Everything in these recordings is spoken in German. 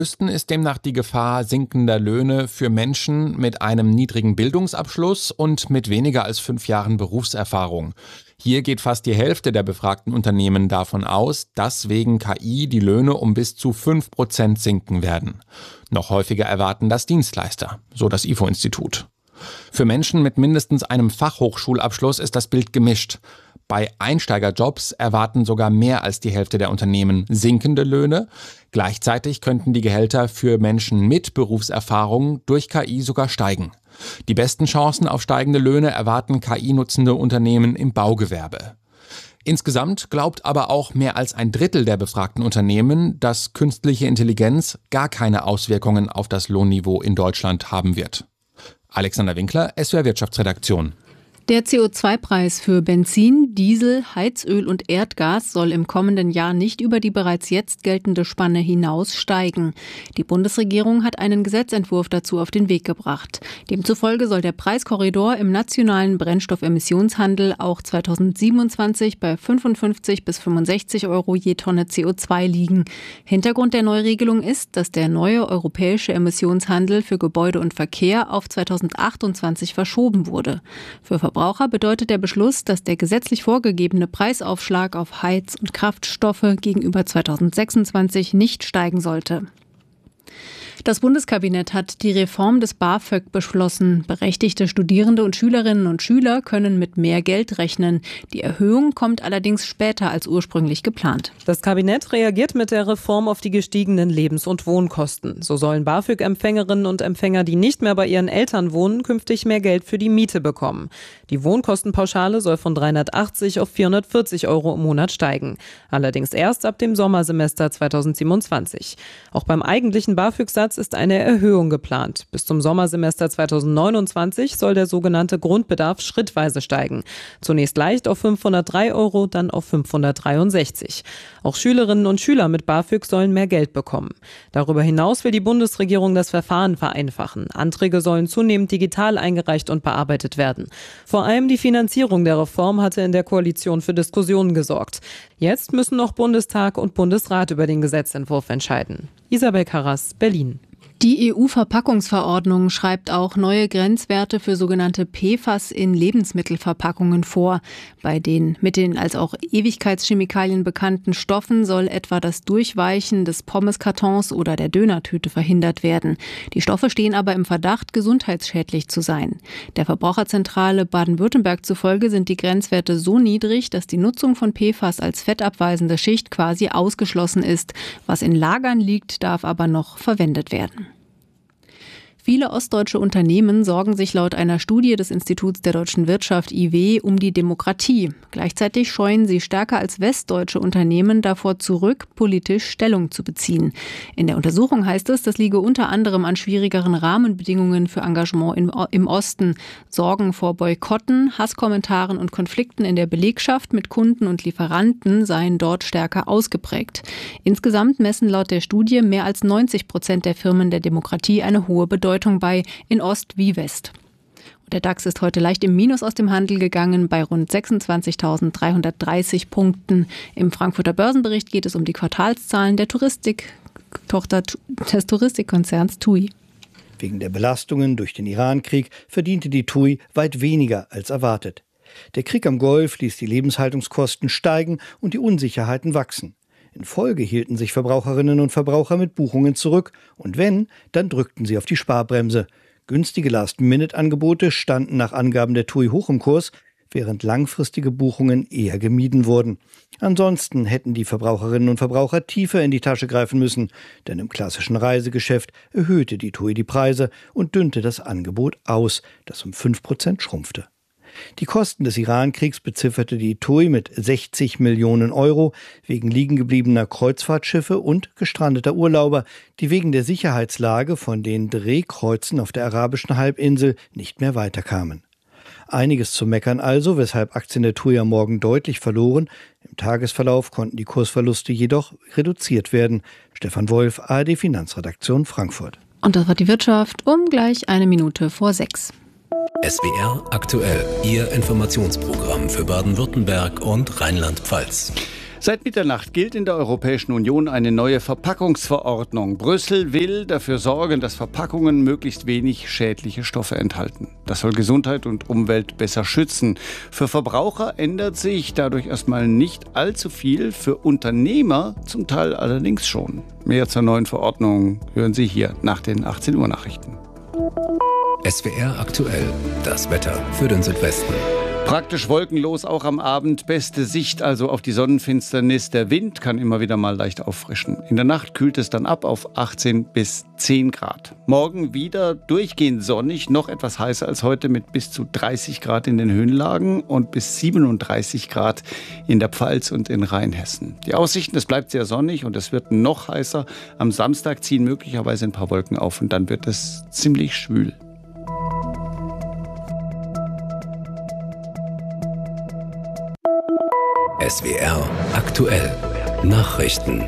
Größten ist demnach die Gefahr sinkender Löhne für Menschen mit einem niedrigen Bildungsabschluss und mit weniger als 5 Jahren Berufserfahrung. Hier geht fast die Hälfte der befragten Unternehmen davon aus, dass wegen KI die Löhne um bis zu 5% sinken werden. Noch häufiger erwarten das Dienstleister, so das IFO-Institut. Für Menschen mit mindestens einem Fachhochschulabschluss ist das Bild gemischt. Bei Einsteigerjobs erwarten sogar mehr als die Hälfte der Unternehmen sinkende Löhne. Gleichzeitig könnten die Gehälter für Menschen mit Berufserfahrung durch KI sogar steigen. Die besten Chancen auf steigende Löhne erwarten KI-nutzende Unternehmen im Baugewerbe. Insgesamt glaubt aber auch mehr als ein Drittel der befragten Unternehmen, dass künstliche Intelligenz gar keine Auswirkungen auf das Lohnniveau in Deutschland haben wird. Alexander Winkler, SWR Wirtschaftsredaktion. Der CO2-Preis für Benzin, Diesel, Heizöl und Erdgas soll im kommenden Jahr nicht über die bereits jetzt geltende Spanne hinaus steigen. Die Bundesregierung hat einen Gesetzentwurf dazu auf den Weg gebracht. Demzufolge soll der Preiskorridor im nationalen Brennstoffemissionshandel auch 2027 bei 55 bis 65 Euro je Tonne CO2 liegen. Hintergrund der Neuregelung ist, dass der neue europäische Emissionshandel für Gebäude und Verkehr auf 2028 verschoben wurde. Für Verbraucher bedeutet der Beschluss, dass der gesetzlich vorgegebene Preisaufschlag auf Heiz- und Kraftstoffe gegenüber 2026 nicht steigen sollte. Das Bundeskabinett hat die Reform des BAföG beschlossen. Berechtigte Studierende und Schülerinnen und Schüler können mit mehr Geld rechnen. Die Erhöhung kommt allerdings später als ursprünglich geplant. Das Kabinett reagiert mit der Reform auf die gestiegenen Lebens- und Wohnkosten. So sollen BAföG-Empfängerinnen und Empfänger, die nicht mehr bei ihren Eltern wohnen, künftig mehr Geld für die Miete bekommen. Die Wohnkostenpauschale soll von 380 auf 440 Euro im Monat steigen. Allerdings erst ab dem Sommersemester 2027. Auch beim eigentlichen BAföG-Satz ist eine Erhöhung geplant. Bis zum Sommersemester 2029 soll der sogenannte Grundbedarf schrittweise steigen. Zunächst leicht auf 503 Euro, dann auf 563. Auch Schülerinnen und Schüler mit BAföG sollen mehr Geld bekommen. Darüber hinaus will die Bundesregierung das Verfahren vereinfachen. Anträge sollen zunehmend digital eingereicht und bearbeitet werden. Vor allem die Finanzierung der Reform hatte in der Koalition für Diskussionen gesorgt. Jetzt müssen noch Bundestag und Bundesrat über den Gesetzentwurf entscheiden. Isabel Karras, Berlin. Die EU-Verpackungsverordnung schreibt auch neue Grenzwerte für sogenannte PFAS in Lebensmittelverpackungen vor. Bei den mit den als auch Ewigkeitschemikalien bekannten Stoffen soll etwa das Durchweichen des Pommeskartons oder der Dönertüte verhindert werden. Die Stoffe stehen aber im Verdacht, gesundheitsschädlich zu sein. Der Verbraucherzentrale Baden-Württemberg zufolge sind die Grenzwerte so niedrig, dass die Nutzung von PFAS als fettabweisende Schicht quasi ausgeschlossen ist. Was in Lagern liegt, darf aber noch verwendet werden. Viele ostdeutsche Unternehmen sorgen sich laut einer Studie des Instituts der deutschen Wirtschaft IW um die Demokratie. Gleichzeitig scheuen sie stärker als westdeutsche Unternehmen davor zurück, politisch Stellung zu beziehen. In der Untersuchung heißt es, das liege unter anderem an schwierigeren Rahmenbedingungen für Engagement im Osten. Sorgen vor Boykotten, Hasskommentaren und Konflikten in der Belegschaft mit Kunden und Lieferanten seien dort stärker ausgeprägt. Insgesamt messen laut der Studie mehr als 90% der Firmen der Demokratie eine hohe Bedeutung bei, in Ost wie West. Der DAX ist heute leicht im Minus aus dem Handel gegangen bei rund 26.330 Punkten. Im Frankfurter Börsenbericht geht es um die Quartalszahlen der Touristiktochter des Touristikkonzerns TUI. Wegen der Belastungen durch den Iran-Krieg verdiente die TUI weit weniger als erwartet. Der Krieg am Golf ließ die Lebenshaltungskosten steigen und die Unsicherheiten wachsen. In Folge hielten sich Verbraucherinnen und Verbraucher mit Buchungen zurück und wenn, dann drückten sie auf die Sparbremse. Günstige Last-Minute-Angebote standen nach Angaben der TUI hoch im Kurs, während langfristige Buchungen eher gemieden wurden. Ansonsten hätten die Verbraucherinnen und Verbraucher tiefer in die Tasche greifen müssen, denn im klassischen Reisegeschäft erhöhte die TUI die Preise und dünnte das Angebot aus, das um 5% schrumpfte. Die Kosten des Iran-Kriegs bezifferte die TUI mit 60 Millionen Euro wegen liegengebliebener Kreuzfahrtschiffe und gestrandeter Urlauber, die wegen der Sicherheitslage von den Drehkreuzen auf der arabischen Halbinsel nicht mehr weiterkamen. Einiges zu meckern also, weshalb Aktien der TUI am Morgen deutlich verloren. Im Tagesverlauf konnten die Kursverluste jedoch reduziert werden. Stefan Wolf, ARD Finanzredaktion Frankfurt. Und das war die Wirtschaft um gleich 6:01. SWR aktuell, Ihr Informationsprogramm für Baden-Württemberg und Rheinland-Pfalz. Seit Mitternacht gilt in der Europäischen Union eine neue Verpackungsverordnung. Brüssel will dafür sorgen, dass Verpackungen möglichst wenig schädliche Stoffe enthalten. Das soll Gesundheit und Umwelt besser schützen. Für Verbraucher ändert sich dadurch erstmal nicht allzu viel, für Unternehmer zum Teil allerdings schon. Mehr zur neuen Verordnung hören Sie hier nach den 18 Uhr Nachrichten. SWR aktuell, das Wetter für den Südwesten. Praktisch wolkenlos, auch am Abend. Beste Sicht also auf die Sonnenfinsternis. Der Wind kann immer wieder mal leicht auffrischen. In der Nacht kühlt es dann ab auf 18 bis 10 Grad. Morgen wieder durchgehend sonnig, noch etwas heißer als heute mit bis zu 30 Grad in den Höhenlagen und bis 37 Grad in der Pfalz und in Rheinhessen. Die Aussichten, es bleibt sehr sonnig und es wird noch heißer. Am Samstag ziehen möglicherweise ein paar Wolken auf und dann wird es ziemlich schwül. SWR aktuell. Nachrichten.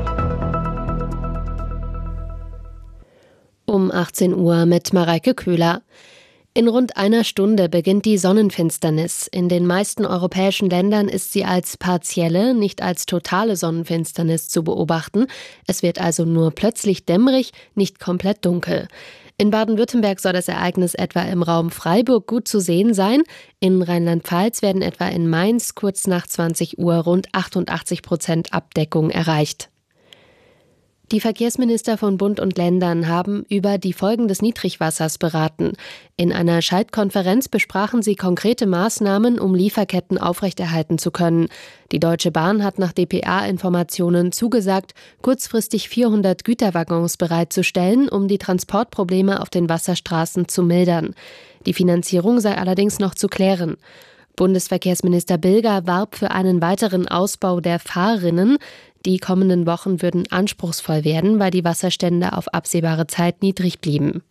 Um 18 Uhr mit Mareike Köhler. In rund einer Stunde beginnt die Sonnenfinsternis. In den meisten europäischen Ländern ist sie als partielle, nicht als totale Sonnenfinsternis zu beobachten. Es wird also nur plötzlich dämmerig, nicht komplett dunkel. In Baden-Württemberg soll das Ereignis etwa im Raum Freiburg gut zu sehen sein. In Rheinland-Pfalz werden etwa in Mainz kurz nach 20 Uhr rund 88% Abdeckung erreicht. Die Verkehrsminister von Bund und Ländern haben über die Folgen des Niedrigwassers beraten. In einer Schaltkonferenz besprachen sie konkrete Maßnahmen, um Lieferketten aufrechterhalten zu können. Die Deutsche Bahn hat nach dpa-Informationen zugesagt, kurzfristig 400 Güterwaggons bereitzustellen, um die Transportprobleme auf den Wasserstraßen zu mildern. Die Finanzierung sei allerdings noch zu klären. Bundesverkehrsminister Bilger warb für einen weiteren Ausbau der Fahrrinnen. Die kommenden Wochen würden anspruchsvoll werden, weil die Wasserstände auf absehbare Zeit niedrig blieben.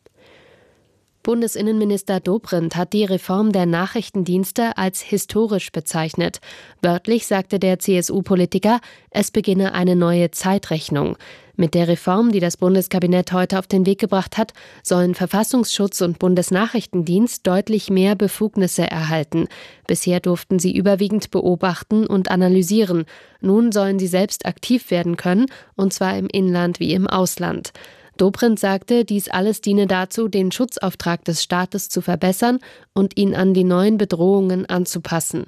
Bundesinnenminister Dobrindt hat die Reform der Nachrichtendienste als historisch bezeichnet. Wörtlich sagte der CSU-Politiker, es beginne eine neue Zeitrechnung. Mit der Reform, die das Bundeskabinett heute auf den Weg gebracht hat, sollen Verfassungsschutz und Bundesnachrichtendienst deutlich mehr Befugnisse erhalten. Bisher durften sie überwiegend beobachten und analysieren. Nun sollen sie selbst aktiv werden können, und zwar im Inland wie im Ausland. Dobrindt sagte, dies alles diene dazu, den Schutzauftrag des Staates zu verbessern und ihn an die neuen Bedrohungen anzupassen.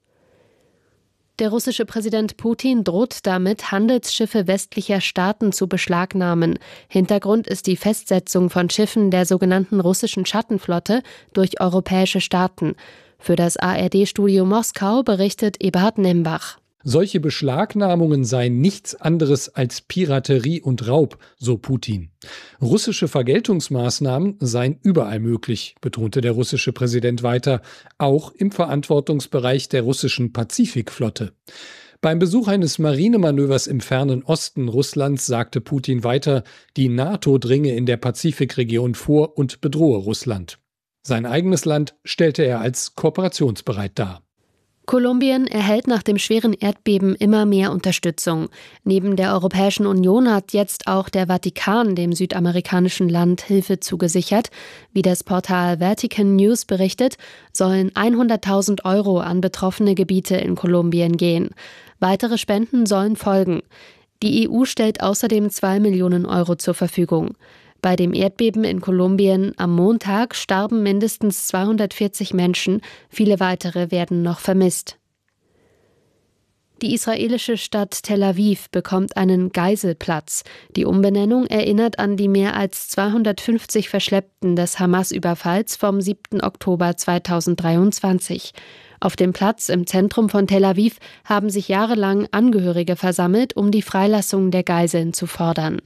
Der russische Präsident Putin droht damit, Handelsschiffe westlicher Staaten zu beschlagnahmen. Hintergrund ist die Festsetzung von Schiffen der sogenannten russischen Schattenflotte durch europäische Staaten. Für das ARD-Studio Moskau berichtet Eberhard Nembach. Solche Beschlagnahmungen seien nichts anderes als Piraterie und Raub, so Putin. Russische Vergeltungsmaßnahmen seien überall möglich, betonte der russische Präsident weiter, auch im Verantwortungsbereich der russischen Pazifikflotte. Beim Besuch eines Marinemanövers im fernen Osten Russlands sagte Putin weiter, die NATO dringe in der Pazifikregion vor und bedrohe Russland. Sein eigenes Land stellte er als kooperationsbereit dar. Kolumbien erhält nach dem schweren Erdbeben immer mehr Unterstützung. Neben der Europäischen Union hat jetzt auch der Vatikan dem südamerikanischen Land Hilfe zugesichert. Wie das Portal Vatican News berichtet, sollen 100.000 € an betroffene Gebiete in Kolumbien gehen. Weitere Spenden sollen folgen. Die EU stellt außerdem 2 Millionen € zur Verfügung. Bei dem Erdbeben in Kolumbien am Montag starben mindestens 240 Menschen, viele weitere werden noch vermisst. Die israelische Stadt Tel Aviv bekommt einen Geiselplatz. Die Umbenennung erinnert an die mehr als 250 Verschleppten des Hamas-Überfalls vom 7. Oktober 2023. Auf dem Platz im Zentrum von Tel Aviv haben sich jahrelang Angehörige versammelt, um die Freilassung der Geiseln zu fordern.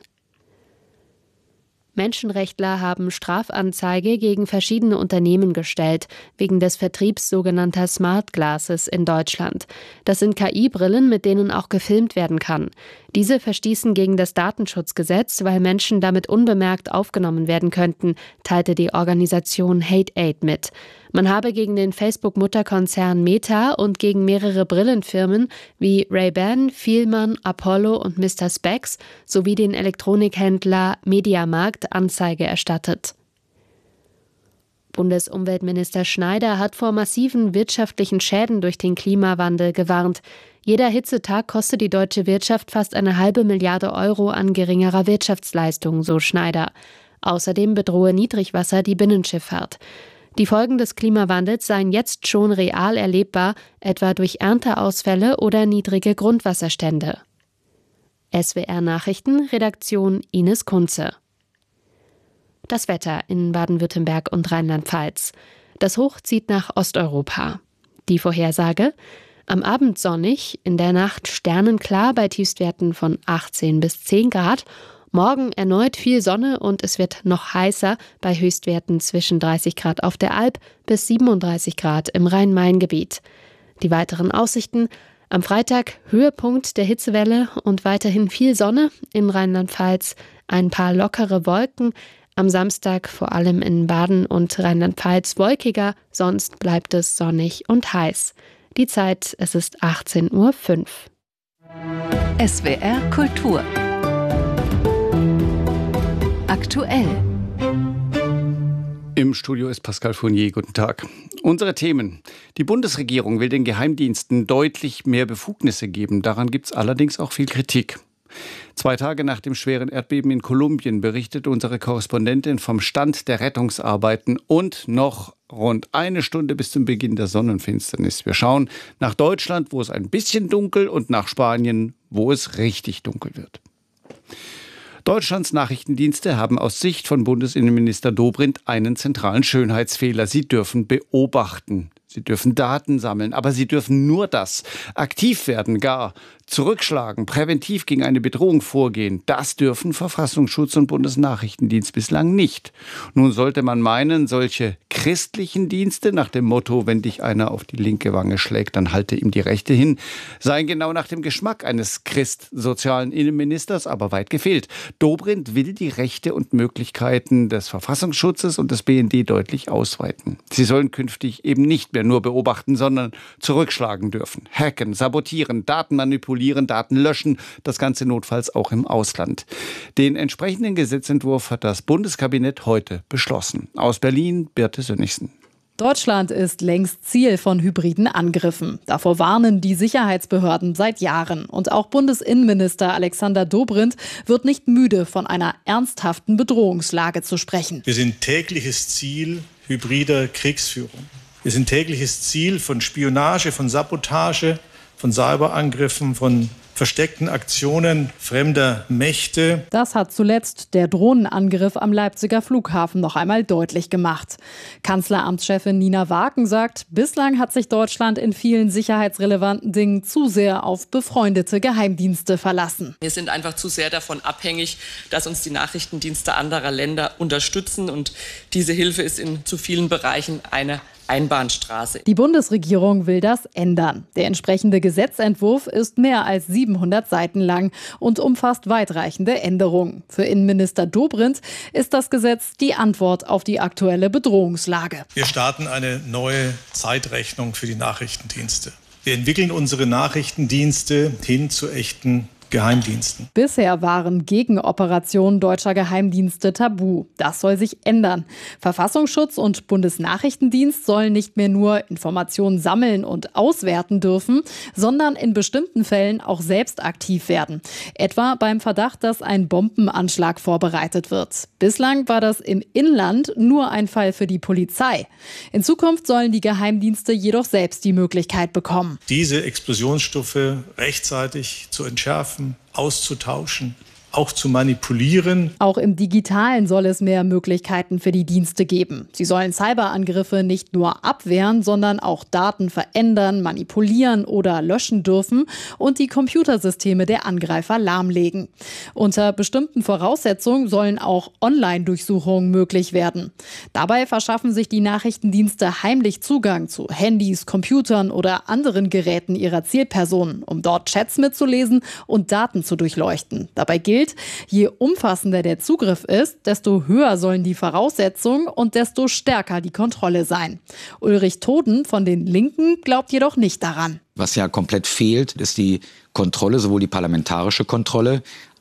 Menschenrechtler haben Strafanzeige gegen verschiedene Unternehmen gestellt, wegen des Vertriebs sogenannter Smart Glasses in Deutschland. Das sind KI-Brillen, mit denen auch gefilmt werden kann. Diese verstießen gegen das Datenschutzgesetz, weil Menschen damit unbemerkt aufgenommen werden könnten, teilte die Organisation Hate Aid mit. Man habe gegen den Facebook-Mutterkonzern Meta und gegen mehrere Brillenfirmen wie Ray-Ban, Fielmann, Apollo und Mr. Specs sowie den Elektronikhändler Mediamarkt Anzeige erstattet. Bundesumweltminister Schneider hat vor massiven wirtschaftlichen Schäden durch den Klimawandel gewarnt. Jeder Hitzetag kostet die deutsche Wirtschaft fast 1,5 Milliarde Euro an geringerer Wirtschaftsleistung, so Schneider. Außerdem bedrohe Niedrigwasser die Binnenschifffahrt. Die Folgen des Klimawandels seien jetzt schon real erlebbar, etwa durch Ernteausfälle oder niedrige Grundwasserstände. SWR Nachrichten, Redaktion Ines Kunze. Das Wetter in Baden-Württemberg und Rheinland-Pfalz. Das Hoch zieht nach Osteuropa. Die Vorhersage: am Abend sonnig, in der Nacht sternenklar bei Tiefstwerten von 18 bis 10 Grad. Morgen erneut viel Sonne und es wird noch heißer bei Höchstwerten zwischen 30 Grad auf der Alp bis 37 Grad im Rhein-Main-Gebiet. Die weiteren Aussichten: am Freitag Höhepunkt der Hitzewelle und weiterhin viel Sonne, in Rheinland-Pfalz ein paar lockere Wolken. Am Samstag vor allem in Baden und Rheinland-Pfalz wolkiger, sonst bleibt es sonnig und heiß. Die Zeit, es ist 18:05 Uhr. SWR Kultur. Aktuell. Im Studio ist Pascal Fournier. Guten Tag. Unsere Themen. Die Bundesregierung will den Geheimdiensten deutlich mehr Befugnisse geben. Daran gibt es allerdings auch viel Kritik. 2 Tage nach dem schweren Erdbeben in Kolumbien berichtet unsere Korrespondentin vom Stand der Rettungsarbeiten und noch rund 1 Stunde bis zum Beginn der Sonnenfinsternis. Wir schauen nach Deutschland, wo es ein bisschen dunkel, und nach Spanien, wo es richtig dunkel wird. Deutschlands Nachrichtendienste haben aus Sicht von Bundesinnenminister Dobrindt einen zentralen Schönheitsfehler. Sie dürfen beobachten. Sie dürfen Daten sammeln, aber sie dürfen nur das. Aktiv werden, gar zurückschlagen, präventiv gegen eine Bedrohung vorgehen. Das dürfen Verfassungsschutz und Bundesnachrichtendienst bislang nicht. Nun sollte man meinen, solche christlichen Dienste nach dem Motto, wenn dich einer auf die linke Wange schlägt, dann halte ihm die rechte hin, seien genau nach dem Geschmack eines christsozialen Innenministers, aber weit gefehlt. Dobrindt will die Rechte und Möglichkeiten des Verfassungsschutzes und des BND deutlich ausweiten. Sie sollen künftig eben nicht mehr nur beobachten, sondern zurückschlagen dürfen, hacken, sabotieren, Daten manipulieren, Daten löschen, das Ganze notfalls auch im Ausland. Den entsprechenden Gesetzentwurf hat das Bundeskabinett heute beschlossen. Aus Berlin, Birte Sönnigsen. Deutschland ist längst Ziel von hybriden Angriffen. Davor warnen die Sicherheitsbehörden seit Jahren. Und auch Bundesinnenminister Alexander Dobrindt wird nicht müde, von einer ernsthaften Bedrohungslage zu sprechen. Wir sind tägliches Ziel hybrider Kriegsführung. Wir sind tägliches Ziel von Spionage, von Sabotage, von Cyberangriffen, von versteckten Aktionen fremder Mächte. Das hat zuletzt der Drohnenangriff am Leipziger Flughafen noch einmal deutlich gemacht. Kanzleramtschefin Nina Waken sagt, bislang hat sich Deutschland in vielen sicherheitsrelevanten Dingen zu sehr auf befreundete Geheimdienste verlassen. Wir sind einfach zu sehr davon abhängig, dass uns die Nachrichtendienste anderer Länder unterstützen. Und diese Hilfe ist in zu vielen Bereichen eine Einbahnstraße. Die Bundesregierung will das ändern. Der entsprechende Gesetzentwurf ist mehr als 700 Seiten lang und umfasst weitreichende Änderungen. Für Innenminister Dobrindt ist das Gesetz die Antwort auf die aktuelle Bedrohungslage. Wir starten eine neue Zeitrechnung für die Nachrichtendienste. Wir entwickeln unsere Nachrichtendienste hin zu echten Geheimdiensten. Bisher waren Gegenoperationen deutscher Geheimdienste tabu. Das soll sich ändern. Verfassungsschutz und Bundesnachrichtendienst sollen nicht mehr nur Informationen sammeln und auswerten dürfen, sondern in bestimmten Fällen auch selbst aktiv werden. Etwa beim Verdacht, dass ein Bombenanschlag vorbereitet wird. Bislang war das im Inland nur ein Fall für die Polizei. In Zukunft sollen die Geheimdienste jedoch selbst die Möglichkeit bekommen, diese Explosionsstoffe rechtzeitig zu entschärfen, auszutauschen, auch zu manipulieren. Auch im Digitalen soll es mehr Möglichkeiten für die Dienste geben. Sie sollen Cyberangriffe nicht nur abwehren, sondern auch Daten verändern, manipulieren oder löschen dürfen und die Computersysteme der Angreifer lahmlegen. Unter bestimmten Voraussetzungen sollen auch Online-Durchsuchungen möglich werden. Dabei verschaffen sich die Nachrichtendienste heimlich Zugang zu Handys, Computern oder anderen Geräten ihrer Zielpersonen, um dort Chats mitzulesen und Daten zu durchleuchten. Dabei gilt, je umfassender der Zugriff ist, desto höher sollen die Voraussetzungen und desto stärker die Kontrolle sein. Ulrich Toden von den Linken glaubt jedoch nicht daran. Was ja komplett fehlt, ist die Kontrolle, sowohl die parlamentarische Kontrolle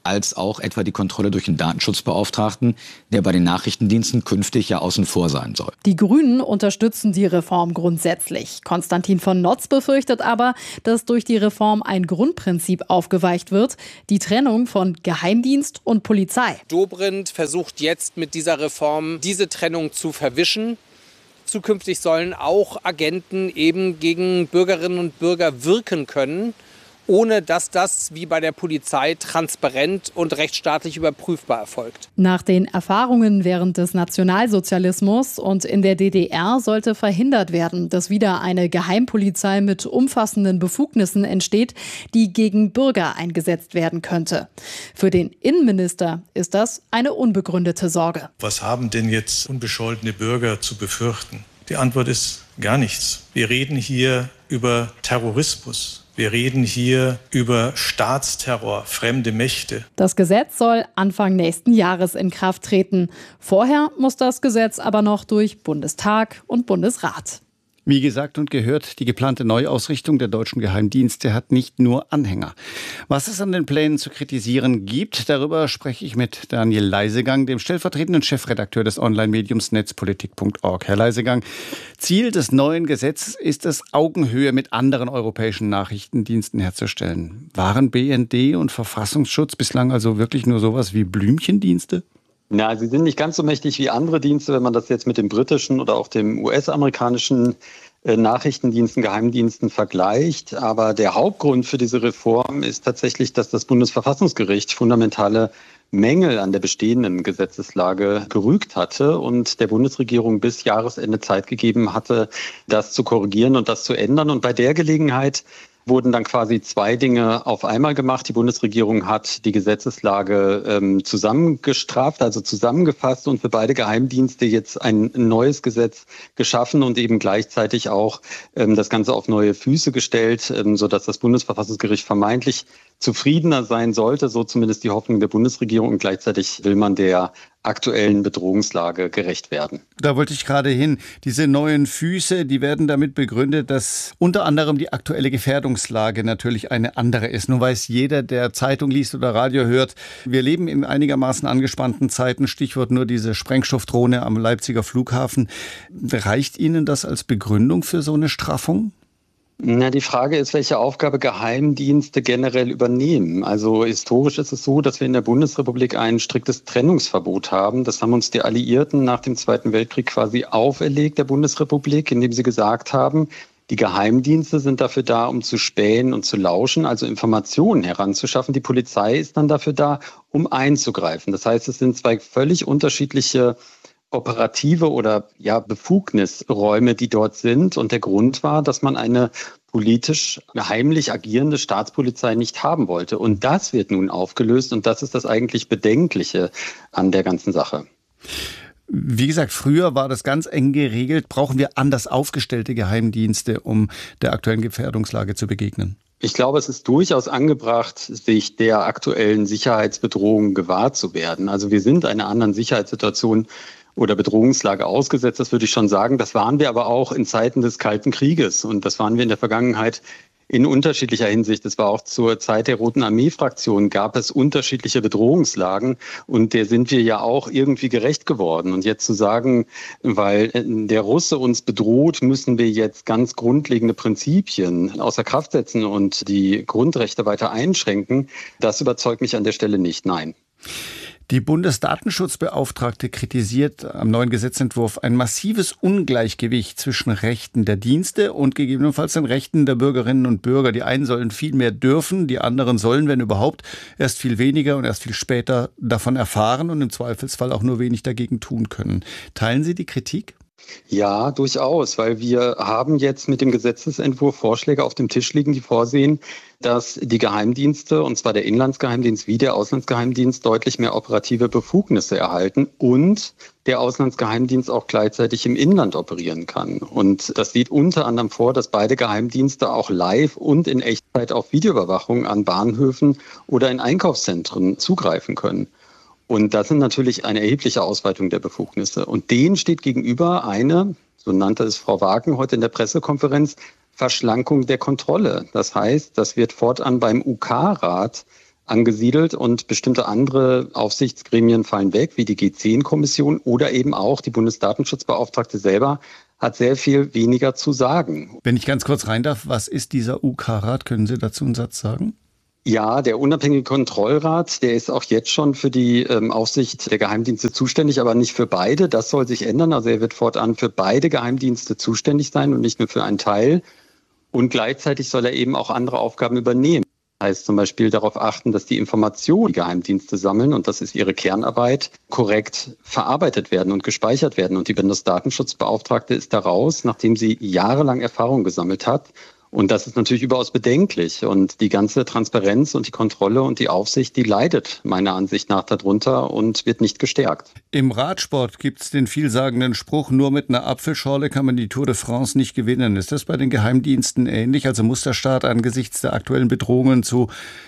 als auch etwa die Kontrolle durch den Datenschutzbeauftragten, der bei den Nachrichtendiensten künftig ja außen vor sein soll. Die Grünen unterstützen die Reform grundsätzlich. Konstantin von Notz befürchtet aber, dass durch die Reform ein Grundprinzip aufgeweicht wird, die Trennung von Geheimdienst und Polizei. Dobrindt versucht jetzt mit dieser Reform diese Trennung zu verwischen. Zukünftig sollen auch Agenten eben gegen Bürgerinnen und Bürger wirken können, ohne dass das wie bei der Polizei transparent und rechtsstaatlich überprüfbar erfolgt. Nach den Erfahrungen während des Nationalsozialismus und in der DDR sollte verhindert werden, dass wieder eine Geheimpolizei mit umfassenden Befugnissen entsteht, die gegen Bürger eingesetzt werden könnte. Für den Innenminister ist das eine unbegründete Sorge. Was haben denn jetzt unbescholtene Bürger zu befürchten? Die Antwort ist gar nichts. Wir reden hier über Terrorismus. Wir reden hier über Staatsterror, fremde Mächte. Das Gesetz soll Anfang nächsten Jahres in Kraft treten. Vorher muss das Gesetz aber noch durch Bundestag und Bundesrat. Wie gesagt und gehört, die geplante Neuausrichtung der deutschen Geheimdienste hat nicht nur Anhänger. Was es an den Plänen zu kritisieren gibt, darüber spreche ich mit Daniel Leisegang, dem stellvertretenden Chefredakteur des Online-Mediums netzpolitik.org. Herr Leisegang, Ziel des neuen Gesetzes ist es, Augenhöhe mit anderen europäischen Nachrichtendiensten herzustellen. Waren BND und Verfassungsschutz bislang also wirklich nur sowas wie Blümchendienste? Na, sie sind nicht ganz so mächtig wie andere Dienste, wenn man das jetzt mit dem britischen oder auch dem US-amerikanischen Nachrichtendiensten, Geheimdiensten vergleicht. Aber der Hauptgrund für diese Reform ist tatsächlich, dass das Bundesverfassungsgericht fundamentale Mängel an der bestehenden Gesetzeslage gerügt hatte und der Bundesregierung bis Jahresende Zeit gegeben hatte, das zu korrigieren und das zu ändern. Und bei der Gelegenheit wurden dann quasi zwei Dinge auf einmal gemacht. Die Bundesregierung hat die Gesetzeslage zusammengestraft, also zusammengefasst und für beide Geheimdienste jetzt ein neues Gesetz geschaffen und eben gleichzeitig auch das Ganze auf neue Füße gestellt, sodass das Bundesverfassungsgericht vermeintlich zufriedener sein sollte, so zumindest die Hoffnung der Bundesregierung. Und gleichzeitig will man der aktuellen Bedrohungslage gerecht werden. Da wollte ich gerade hin. Diese neuen Füße, die werden damit begründet, dass unter anderem die aktuelle Gefährdungslage natürlich eine andere ist. Nun weiß jeder, der Zeitung liest oder Radio hört, wir leben in einigermaßen angespannten Zeiten. Stichwort nur diese Sprengstoffdrohne am Leipziger Flughafen. Reicht Ihnen das als Begründung für so eine Straffung? Na, die Frage ist, welche Aufgabe Geheimdienste generell übernehmen. Also historisch ist es so, dass wir in der Bundesrepublik ein striktes Trennungsverbot haben. Das haben uns die Alliierten nach dem Zweiten Weltkrieg quasi auferlegt, der Bundesrepublik, indem sie gesagt haben, die Geheimdienste sind dafür da, um zu spähen und zu lauschen, also Informationen heranzuschaffen. Die Polizei ist dann dafür da, um einzugreifen. Das heißt, es sind zwei völlig unterschiedliche operative oder Befugnisräume, die dort sind. Und der Grund war, dass man eine politisch heimlich agierende Staatspolizei nicht haben wollte. Und das wird nun aufgelöst und das ist das eigentlich Bedenkliche an der ganzen Sache. Wie gesagt, früher war das ganz eng geregelt. Brauchen wir anders aufgestellte Geheimdienste, um der aktuellen Gefährdungslage zu begegnen? Ich glaube, es ist durchaus angebracht, sich der aktuellen Sicherheitsbedrohung gewahr zu werden. Also wir sind einer anderen Sicherheitssituation oder Bedrohungslage ausgesetzt, das würde ich schon sagen. Das waren wir aber auch in Zeiten des Kalten Krieges und das waren wir in der Vergangenheit in unterschiedlicher Hinsicht. Es war auch zur Zeit der Roten Armee-Fraktion gab es unterschiedliche Bedrohungslagen und der sind wir ja auch irgendwie gerecht geworden. Und jetzt zu sagen, weil der Russe uns bedroht, müssen wir jetzt ganz grundlegende Prinzipien außer Kraft setzen und die Grundrechte weiter einschränken, das überzeugt mich an der Stelle nicht, nein. Die Bundesdatenschutzbeauftragte kritisiert am neuen Gesetzentwurf ein massives Ungleichgewicht zwischen Rechten der Dienste und gegebenenfalls den Rechten der Bürgerinnen und Bürger. Die einen sollen viel mehr dürfen, die anderen sollen, wenn überhaupt, erst viel weniger und erst viel später davon erfahren und im Zweifelsfall auch nur wenig dagegen tun können. Teilen Sie die Kritik? Ja, durchaus, weil wir haben jetzt mit dem Gesetzesentwurf Vorschläge auf dem Tisch liegen, die vorsehen, dass die Geheimdienste, und zwar der Inlandsgeheimdienst wie der Auslandsgeheimdienst, deutlich mehr operative Befugnisse erhalten und der Auslandsgeheimdienst auch gleichzeitig im Inland operieren kann. Und das sieht unter anderem vor, dass beide Geheimdienste auch live und in Echtzeit auf Videoüberwachung an Bahnhöfen oder in Einkaufszentren zugreifen können. Und das sind natürlich eine erhebliche Ausweitung der Befugnisse. Und denen steht gegenüber eine, so nannte es Frau Wagen heute in der Pressekonferenz, Verschlankung der Kontrolle. Das heißt, das wird fortan beim UK-Rat angesiedelt und bestimmte andere Aufsichtsgremien fallen weg, wie die G10-Kommission oder eben auch die Bundesdatenschutzbeauftragte selber hat sehr viel weniger zu sagen. Wenn ich ganz kurz rein darf, was ist dieser UK-Rat? Können Sie dazu einen Satz sagen? Ja, der unabhängige Kontrollrat, der ist auch jetzt schon für die Aufsicht der Geheimdienste zuständig, aber nicht für beide. Das soll sich ändern. Also er wird fortan für beide Geheimdienste zuständig sein und nicht nur für einen Teil. Und gleichzeitig soll er eben auch andere Aufgaben übernehmen. Heißt zum Beispiel darauf achten, dass die Informationen, die Geheimdienste sammeln, und das ist ihre Kernarbeit, korrekt verarbeitet werden und gespeichert werden. Und die Bundesdatenschutzbeauftragte ist da raus, nachdem sie jahrelang Erfahrung gesammelt hat. Und das ist natürlich überaus bedenklich. Und die ganze Transparenz und die Kontrolle und die Aufsicht, die leidet meiner Ansicht nach darunter und wird nicht gestärkt. Im Radsport gibt es den vielsagenden Spruch, nur mit einer Apfelschorle kann man die Tour de France nicht gewinnen. Ist das bei den Geheimdiensten ähnlich? Also muss der Staat angesichts der aktuellen Bedrohungen zu,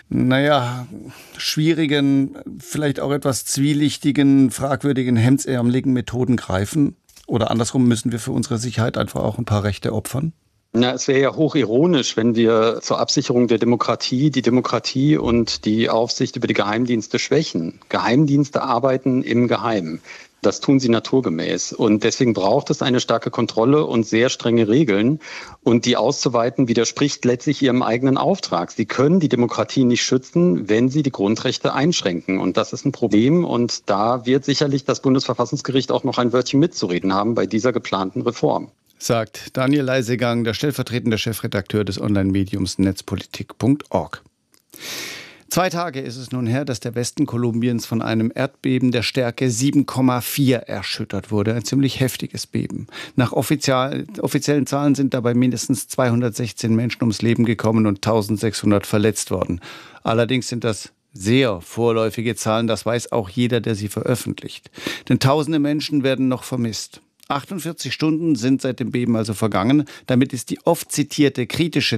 schwierigen, vielleicht auch etwas zwielichtigen, fragwürdigen, hemdsärmeligen Methoden greifen? Oder andersrum, müssen wir für unsere Sicherheit einfach auch ein paar Rechte opfern? Na, es wäre ja hochironisch, wenn wir zur Absicherung der Demokratie die Demokratie und die Aufsicht über die Geheimdienste schwächen. Geheimdienste arbeiten im Geheimen. Das tun sie naturgemäß. Und deswegen braucht es eine starke Kontrolle und sehr strenge Regeln. Und die auszuweiten widerspricht letztlich ihrem eigenen Auftrag. Sie können die Demokratie nicht schützen, wenn sie die Grundrechte einschränken. Und das ist ein Problem. Und da wird sicherlich das Bundesverfassungsgericht auch noch ein Wörtchen mitzureden haben bei dieser geplanten Reform. Sagt Daniel Leisegang, der stellvertretende Chefredakteur des Online-Mediums netzpolitik.org. 2 Tage ist es nun her, dass der Westen Kolumbiens von einem Erdbeben der Stärke 7,4 erschüttert wurde. Ein ziemlich heftiges Beben. Nach offiziellen Zahlen sind dabei mindestens 216 Menschen ums Leben gekommen und 1600 verletzt worden. Allerdings sind das sehr vorläufige Zahlen, das weiß auch jeder, der sie veröffentlicht. Denn tausende Menschen werden noch vermisst. 48 Stunden sind seit dem Beben also vergangen. Damit ist die oft zitierte kritische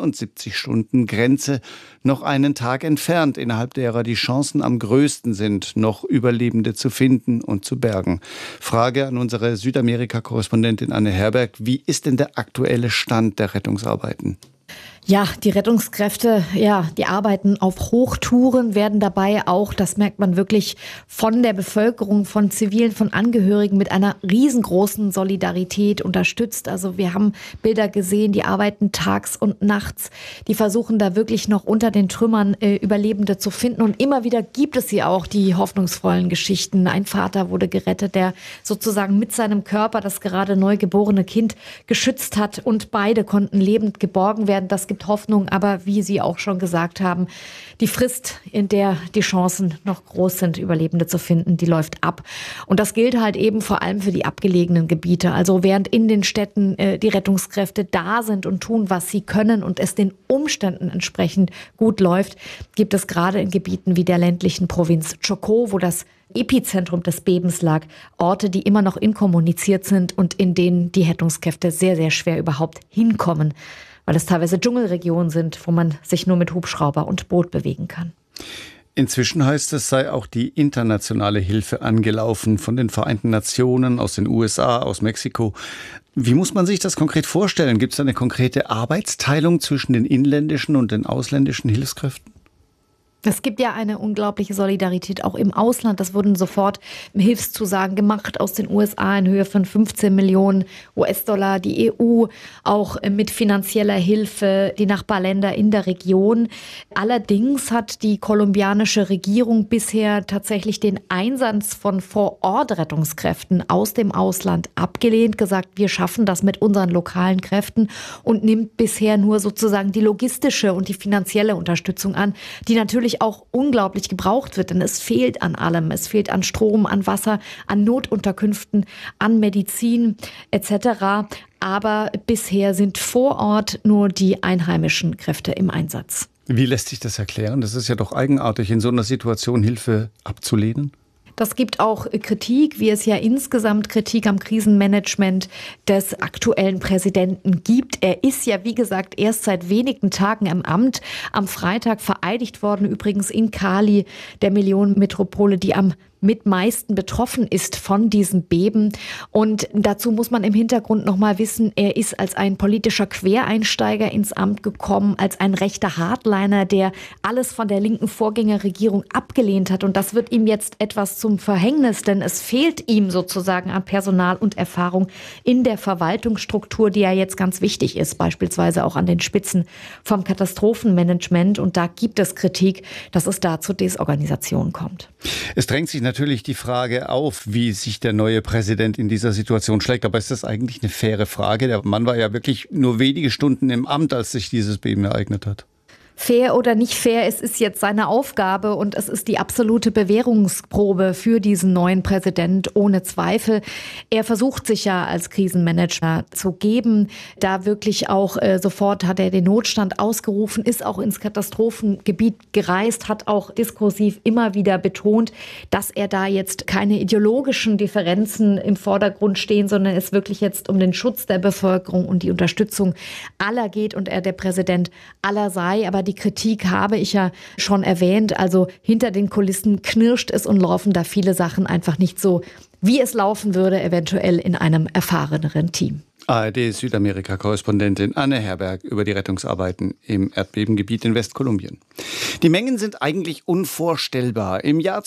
72-Stunden-Grenze noch einen Tag entfernt, innerhalb derer die Chancen am größten sind, noch Überlebende zu finden und zu bergen. Frage an unsere Südamerika-Korrespondentin Anne Herberg. Wie ist denn der aktuelle Stand der Rettungsarbeiten? Ja, die Rettungskräfte, die arbeiten auf Hochtouren, werden dabei auch, das merkt man wirklich, von der Bevölkerung, von Zivilen, von Angehörigen mit einer riesengroßen Solidarität unterstützt. Also wir haben Bilder gesehen, die arbeiten tags und nachts, die versuchen da wirklich noch unter den Trümmern Überlebende zu finden. Und immer wieder gibt es hier auch die hoffnungsvollen Geschichten. Ein Vater wurde gerettet, der sozusagen mit seinem Körper das gerade neugeborene Kind geschützt hat und beide konnten lebend geborgen werden. Das gibt Hoffnung, aber wie Sie auch schon gesagt haben, die Frist, in der die Chancen noch groß sind, Überlebende zu finden, die läuft ab. Und das gilt halt eben vor allem für die abgelegenen Gebiete. Also während in den Städten die Rettungskräfte da sind und tun, was sie können und es den Umständen entsprechend gut läuft, gibt es gerade in Gebieten wie der ländlichen Provinz Chocó, wo das Epizentrum des Bebens lag, Orte, die immer noch inkommuniziert sind und in denen die Rettungskräfte sehr, sehr schwer überhaupt hinkommen, weil es teilweise Dschungelregionen sind, wo man sich nur mit Hubschrauber und Boot bewegen kann. Inzwischen heißt es, sei auch die internationale Hilfe angelaufen von den Vereinten Nationen, aus den USA, aus Mexiko. Wie muss man sich das konkret vorstellen? Gibt es eine konkrete Arbeitsteilung zwischen den inländischen und den ausländischen Hilfskräften? Es gibt ja eine unglaubliche Solidarität auch im Ausland. Das wurden sofort Hilfszusagen gemacht aus den USA in Höhe von 15 Millionen US-Dollar. Die EU auch mit finanzieller Hilfe, die Nachbarländer in der Region. Allerdings hat die kolumbianische Regierung bisher tatsächlich den Einsatz von Vor-Ort-Rettungskräften aus dem Ausland abgelehnt, gesagt, wir schaffen das mit unseren lokalen Kräften und nimmt bisher nur sozusagen die logistische und die finanzielle Unterstützung an, die natürlich auch unglaublich gebraucht wird, denn es fehlt an allem. Es fehlt an Strom, an Wasser, an Notunterkünften, an Medizin etc. Aber bisher sind vor Ort nur die einheimischen Kräfte im Einsatz. Wie lässt sich das erklären? Das ist ja doch eigenartig, in so einer Situation Hilfe abzulehnen. Das gibt auch Kritik, wie es ja insgesamt Kritik am Krisenmanagement des aktuellen Präsidenten gibt. Er ist ja, wie gesagt, erst seit wenigen Tagen im Amt. Am Freitag vereidigt worden, übrigens in Cali, der Millionenmetropole, die am mit meisten betroffen ist von diesem Beben. Und dazu muss man im Hintergrund nochmal wissen, er ist als ein politischer Quereinsteiger ins Amt gekommen, als ein rechter Hardliner, der alles von der linken Vorgängerregierung abgelehnt hat. Und das wird ihm jetzt etwas zum Verhängnis, denn es fehlt ihm sozusagen an Personal und Erfahrung in der Verwaltungsstruktur, die ja jetzt ganz wichtig ist, beispielsweise auch an den Spitzen vom Katastrophenmanagement. Und da gibt es Kritik, dass es da zu Desorganisation kommt. Es drängt sich natürlich die Frage auf, wie sich der neue Präsident in dieser Situation schlägt. Aber ist das eigentlich eine faire Frage? Der Mann war ja wirklich nur wenige Stunden im Amt, als sich dieses Beben ereignet hat. Fair oder nicht fair, es ist jetzt seine Aufgabe und es ist die absolute Bewährungsprobe für diesen neuen Präsident, ohne Zweifel. Er versucht sich ja als Krisenmanager zu geben. Da wirklich auch sofort hat er den Notstand ausgerufen, ist auch ins Katastrophengebiet gereist, hat auch diskursiv immer wieder betont, dass er da jetzt keine ideologischen Differenzen im Vordergrund stehen, sondern es wirklich jetzt um den Schutz der Bevölkerung und die Unterstützung aller geht und er der Präsident aller sei. Aber die Kritik habe ich ja schon erwähnt. Also hinter den Kulissen knirscht es und laufen da viele Sachen einfach nicht so, wie es laufen würde, eventuell in einem erfahreneren Team. ARD-Südamerika-Korrespondentin Anne Herberg über die Rettungsarbeiten im Erdbebengebiet in Westkolumbien. Die Mengen sind eigentlich unvorstellbar. Im Jahr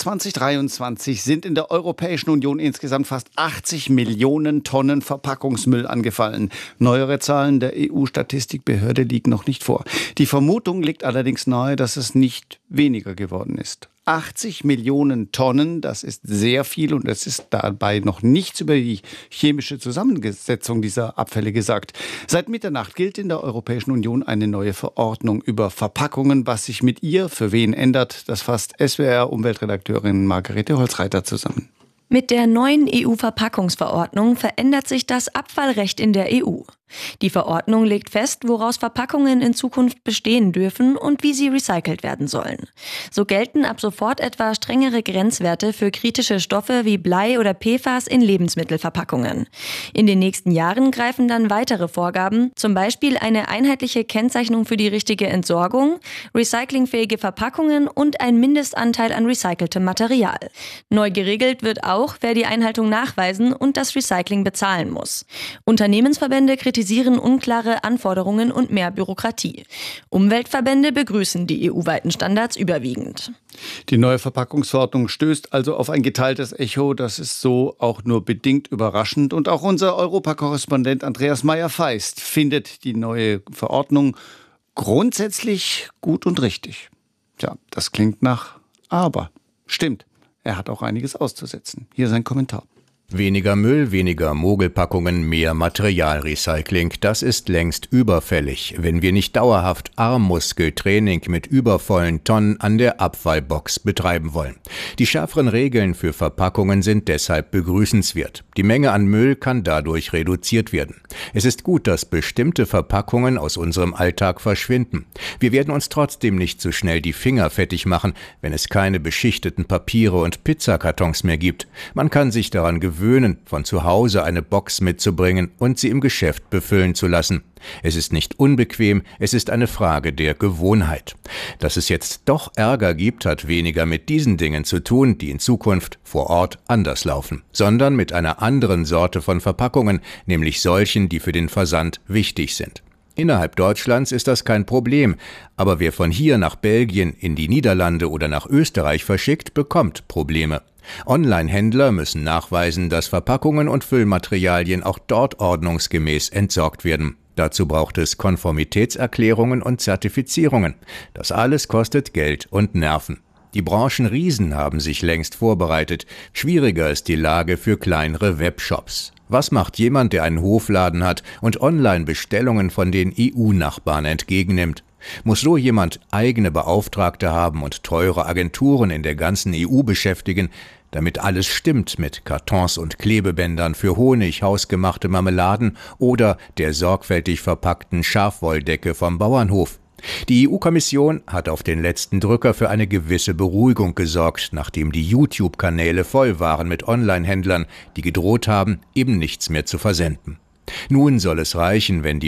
2023 sind in der Europäischen Union insgesamt fast 80 Millionen Tonnen Verpackungsmüll angefallen. Neuere Zahlen der EU-Statistikbehörde liegen noch nicht vor. Die Vermutung liegt allerdings nahe, dass es nicht weniger geworden ist. 80 Millionen Tonnen, das ist sehr viel und es ist dabei noch nichts über die chemische Zusammensetzung dieser Abfälle gesagt. Seit Mitternacht gilt in der Europäischen Union eine neue Verordnung über Verpackungen. Was sich mit ihr für wen ändert, das fasst SWR-Umweltredakteurin Margarete Holzreiter zusammen. Mit der neuen EU-Verpackungsverordnung verändert sich das Abfallrecht in der EU. Die Verordnung legt fest, woraus Verpackungen in Zukunft bestehen dürfen und wie sie recycelt werden sollen. So gelten ab sofort etwa strengere Grenzwerte für kritische Stoffe wie Blei oder PFAS in Lebensmittelverpackungen. In den nächsten Jahren greifen dann weitere Vorgaben, zum Beispiel eine einheitliche Kennzeichnung für die richtige Entsorgung, recyclingfähige Verpackungen und ein Mindestanteil an recyceltem Material. Neu geregelt wird auch, wer die Einhaltung nachweisen und das Recycling bezahlen muss. Unternehmensverbände kritisieren unklare Anforderungen und mehr Bürokratie. Umweltverbände begrüßen die EU-weiten Standards überwiegend. Die neue Verpackungsverordnung stößt also auf ein geteiltes Echo. Das ist so auch nur bedingt überraschend. Und auch unser Europakorrespondent Andreas Meyer-Feist findet die neue Verordnung grundsätzlich gut und richtig. Tja, das klingt nach aber. Stimmt, er hat auch einiges auszusetzen. Hier sein Kommentar. Weniger Müll, weniger Mogelpackungen, mehr Materialrecycling, das ist längst überfällig, wenn wir nicht dauerhaft Armmuskeltraining mit übervollen Tonnen an der Abfallbox betreiben wollen. Die schärferen Regeln für Verpackungen sind deshalb begrüßenswert. Die Menge an Müll kann dadurch reduziert werden. Es ist gut, dass bestimmte Verpackungen aus unserem Alltag verschwinden. Wir werden uns trotzdem nicht so schnell die Finger fettig machen, wenn es keine beschichteten Papiere und Pizzakartons mehr gibt. Man kann sich daran gewöhnen, von zu Hause eine Box mitzubringen und sie im Geschäft befüllen zu lassen. Es ist nicht unbequem, es ist eine Frage der Gewohnheit. Dass es jetzt doch Ärger gibt, hat weniger mit diesen Dingen zu tun, die in Zukunft vor Ort anders laufen, sondern mit einer anderen Sorte von Verpackungen, nämlich solchen, die für den Versand wichtig sind. Innerhalb Deutschlands ist das kein Problem, aber wer von hier nach Belgien, in die Niederlande oder nach Österreich verschickt, bekommt Probleme. Online-Händler müssen nachweisen, dass Verpackungen und Füllmaterialien auch dort ordnungsgemäß entsorgt werden. Dazu braucht es Konformitätserklärungen und Zertifizierungen. Das alles kostet Geld und Nerven. Die Branchenriesen haben sich längst vorbereitet. Schwieriger ist die Lage für kleinere Webshops. Was macht jemand, der einen Hofladen hat und Online-Bestellungen von den EU-Nachbarn entgegennimmt? Muss so jemand eigene Beauftragte haben und teure Agenturen in der ganzen EU beschäftigen, damit alles stimmt mit Kartons und Klebebändern für Honig, hausgemachte Marmeladen oder der sorgfältig verpackten Schafwolldecke vom Bauernhof? Die EU-Kommission hat auf den letzten Drücker für eine gewisse Beruhigung gesorgt, nachdem die YouTube-Kanäle voll waren mit Online-Händlern, die gedroht haben, eben nichts mehr zu versenden. Nun soll es reichen, wenn die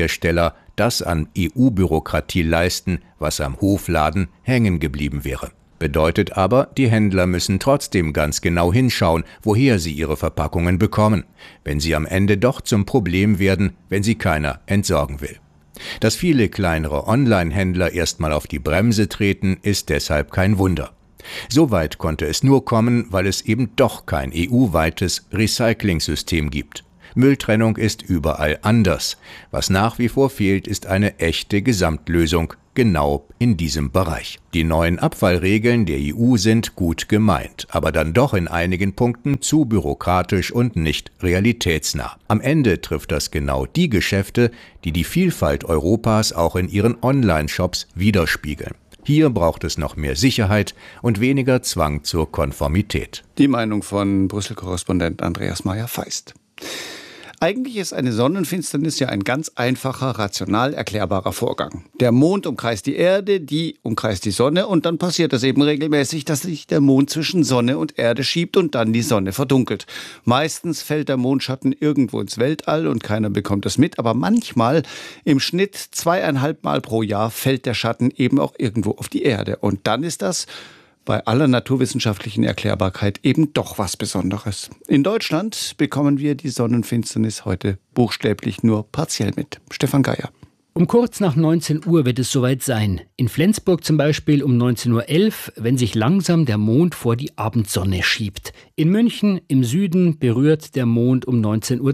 Verpackungshersteller das an EU-Bürokratie leisten, was am Hofladen hängen geblieben wäre. Bedeutet aber, die Händler müssen trotzdem ganz genau hinschauen, woher sie ihre Verpackungen bekommen, wenn sie am Ende doch zum Problem werden, wenn sie keiner entsorgen will. Dass viele kleinere Online-Händler erstmal auf die Bremse treten, ist deshalb kein Wunder. Soweit konnte es nur kommen, weil es eben doch kein EU-weites Recycling-System gibt. Mülltrennung ist überall anders. Was nach wie vor fehlt, ist eine echte Gesamtlösung, genau in diesem Bereich. Die neuen Abfallregeln der EU sind gut gemeint, aber dann doch in einigen Punkten zu bürokratisch und nicht realitätsnah. Am Ende trifft das genau die Geschäfte, die die Vielfalt Europas auch in ihren Online-Shops widerspiegeln. Hier braucht es noch mehr Sicherheit und weniger Zwang zur Konformität. Die Meinung von Brüssel-Korrespondent Andreas Meyer-Feist. Eigentlich ist eine Sonnenfinsternis ja ein ganz einfacher, rational erklärbarer Vorgang. Der Mond umkreist die Erde, die umkreist die Sonne und dann passiert es eben regelmäßig, dass sich der Mond zwischen Sonne und Erde schiebt und dann die Sonne verdunkelt. Meistens fällt der Mondschatten irgendwo ins Weltall und keiner bekommt es mit, aber manchmal, im Schnitt 2,5 Mal pro Jahr, fällt der Schatten eben auch irgendwo auf die Erde. Und dann ist das bei aller naturwissenschaftlichen Erklärbarkeit eben doch was Besonderes. In Deutschland bekommen wir die Sonnenfinsternis heute buchstäblich nur partiell mit. Stefan Geier. Um kurz nach 19 Uhr wird es soweit sein. In Flensburg zum Beispiel um 19:11 Uhr, wenn sich langsam der Mond vor die Abendsonne schiebt. In München im Süden berührt der Mond um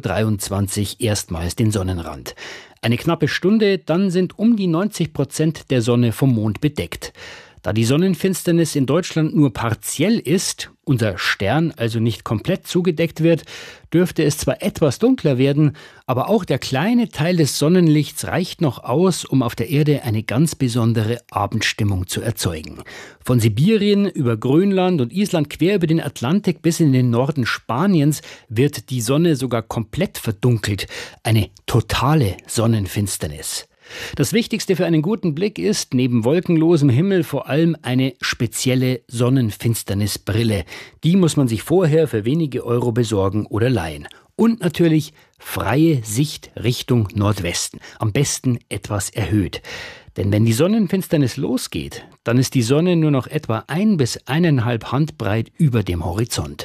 19:23 Uhr erstmals den Sonnenrand. Eine knappe Stunde, dann sind um die 90% der Sonne vom Mond bedeckt. Da die Sonnenfinsternis in Deutschland nur partiell ist, unser Stern also nicht komplett zugedeckt wird, dürfte es zwar etwas dunkler werden, aber auch der kleine Teil des Sonnenlichts reicht noch aus, um auf der Erde eine ganz besondere Abendstimmung zu erzeugen. Von Sibirien über Grönland und Island quer über den Atlantik bis in den Norden Spaniens wird die Sonne sogar komplett verdunkelt. Eine totale Sonnenfinsternis. Das Wichtigste für einen guten Blick ist, neben wolkenlosem Himmel, vor allem eine spezielle Sonnenfinsternisbrille. Die muss man sich vorher für wenige Euro besorgen oder leihen. Und natürlich freie Sicht Richtung Nordwesten. Am besten etwas erhöht. Denn wenn die Sonnenfinsternis losgeht, dann ist die Sonne nur noch etwa 1 bis 1,5 Handbreit über dem Horizont.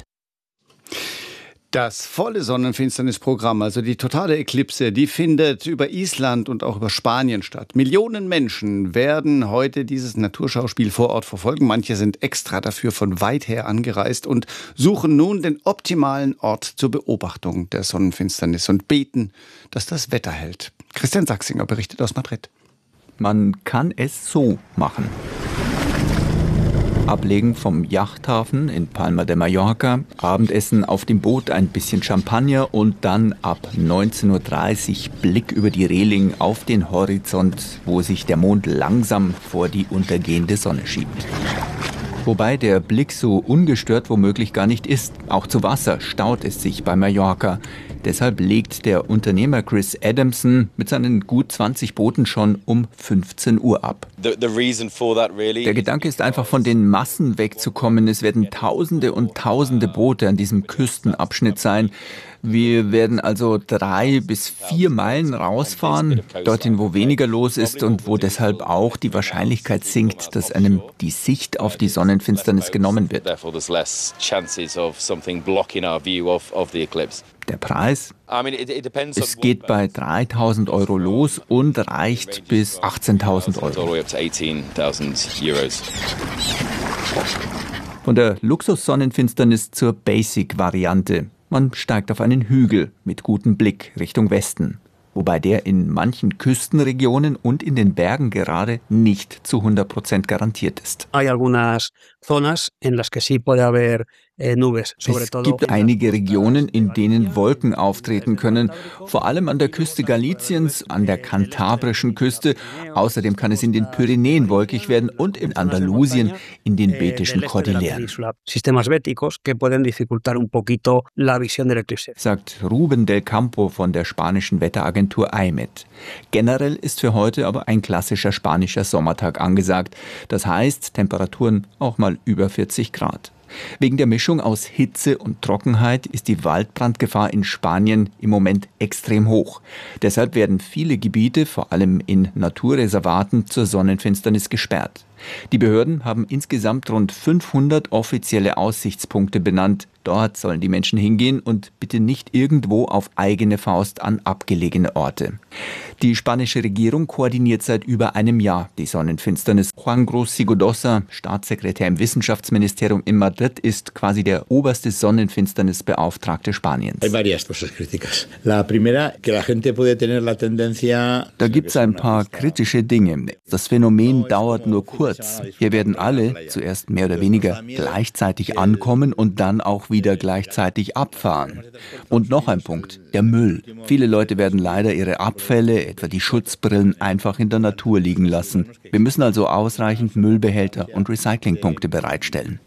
Das volle Sonnenfinsternisprogramm, also die totale Eklipse, die findet über Island und auch über Spanien statt. Millionen Menschen werden heute dieses Naturschauspiel vor Ort verfolgen. Manche sind extra dafür von weit her angereist und suchen nun den optimalen Ort zur Beobachtung der Sonnenfinsternis und beten, dass das Wetter hält. Christian Sachsinger berichtet aus Madrid. Man kann es so machen. Ablegen vom Yachthafen in Palma de Mallorca, Abendessen auf dem Boot, ein bisschen Champagner und dann ab 19:30 Uhr Blick über die Reling auf den Horizont, wo sich der Mond langsam vor die untergehende Sonne schiebt. Wobei der Blick so ungestört womöglich gar nicht ist. Auch zu Wasser staut es sich bei Mallorca. Deshalb legt der Unternehmer Chris Adamson mit seinen gut 20 Booten schon um 15 Uhr ab. Der Gedanke ist einfach, von den Massen wegzukommen. Es werden Tausende und Tausende Boote an diesem Küstenabschnitt sein. Wir werden also 3 bis 4 Meilen rausfahren, dorthin, wo weniger los ist und wo deshalb auch die Wahrscheinlichkeit sinkt, dass einem die Sicht auf die Sonnenfinsternis genommen wird. Der Preis? Es geht bei 3.000 Euro los und reicht bis 18.000 Euro. Von der Luxus-Sonnenfinsternis zur Basic-Variante. Man steigt auf einen Hügel mit gutem Blick Richtung Westen, wobei der in manchen Küstenregionen und in den Bergen gerade nicht zu 100% garantiert ist. Es gibt einige Regionen, in denen Wolken auftreten können, vor allem an der Küste Galiciens, an der kantabrischen Küste. Außerdem kann es in den Pyrenäen wolkig werden und in Andalusien in den Betischen Kordilleren. Sagt Ruben del Campo von der spanischen Wetteragentur AEMET. Generell ist für heute aber ein klassischer spanischer Sommertag angesagt. Das heißt, Temperaturen auch mal über 40 Grad. Wegen der Mischung aus Hitze und Trockenheit ist die Waldbrandgefahr in Spanien im Moment extrem hoch. Deshalb werden viele Gebiete, vor allem in Naturreservaten, zur Sonnenfinsternis gesperrt. Die Behörden haben insgesamt rund 500 offizielle Aussichtspunkte benannt. Dort sollen die Menschen hingehen und bitte nicht irgendwo auf eigene Faust an abgelegene Orte. Die spanische Regierung koordiniert seit über einem Jahr die Sonnenfinsternis. Juan Gros-Sigodosa, Staatssekretär im Wissenschaftsministerium in Madrid, ist quasi der oberste Sonnenfinsternisbeauftragte Spaniens. Da gibt es ein paar kritische Dinge. Das Phänomen dauert nur kurz. Hier werden alle zuerst mehr oder weniger gleichzeitig ankommen und dann auch wieder gleichzeitig abfahren. Und noch ein Punkt, der Müll. Viele Leute werden leider ihre Abfälle, etwa die Schutzbrillen, einfach in der Natur liegen lassen. Wir müssen also ausreichend Müllbehälter und Recyclingpunkte bereitstellen.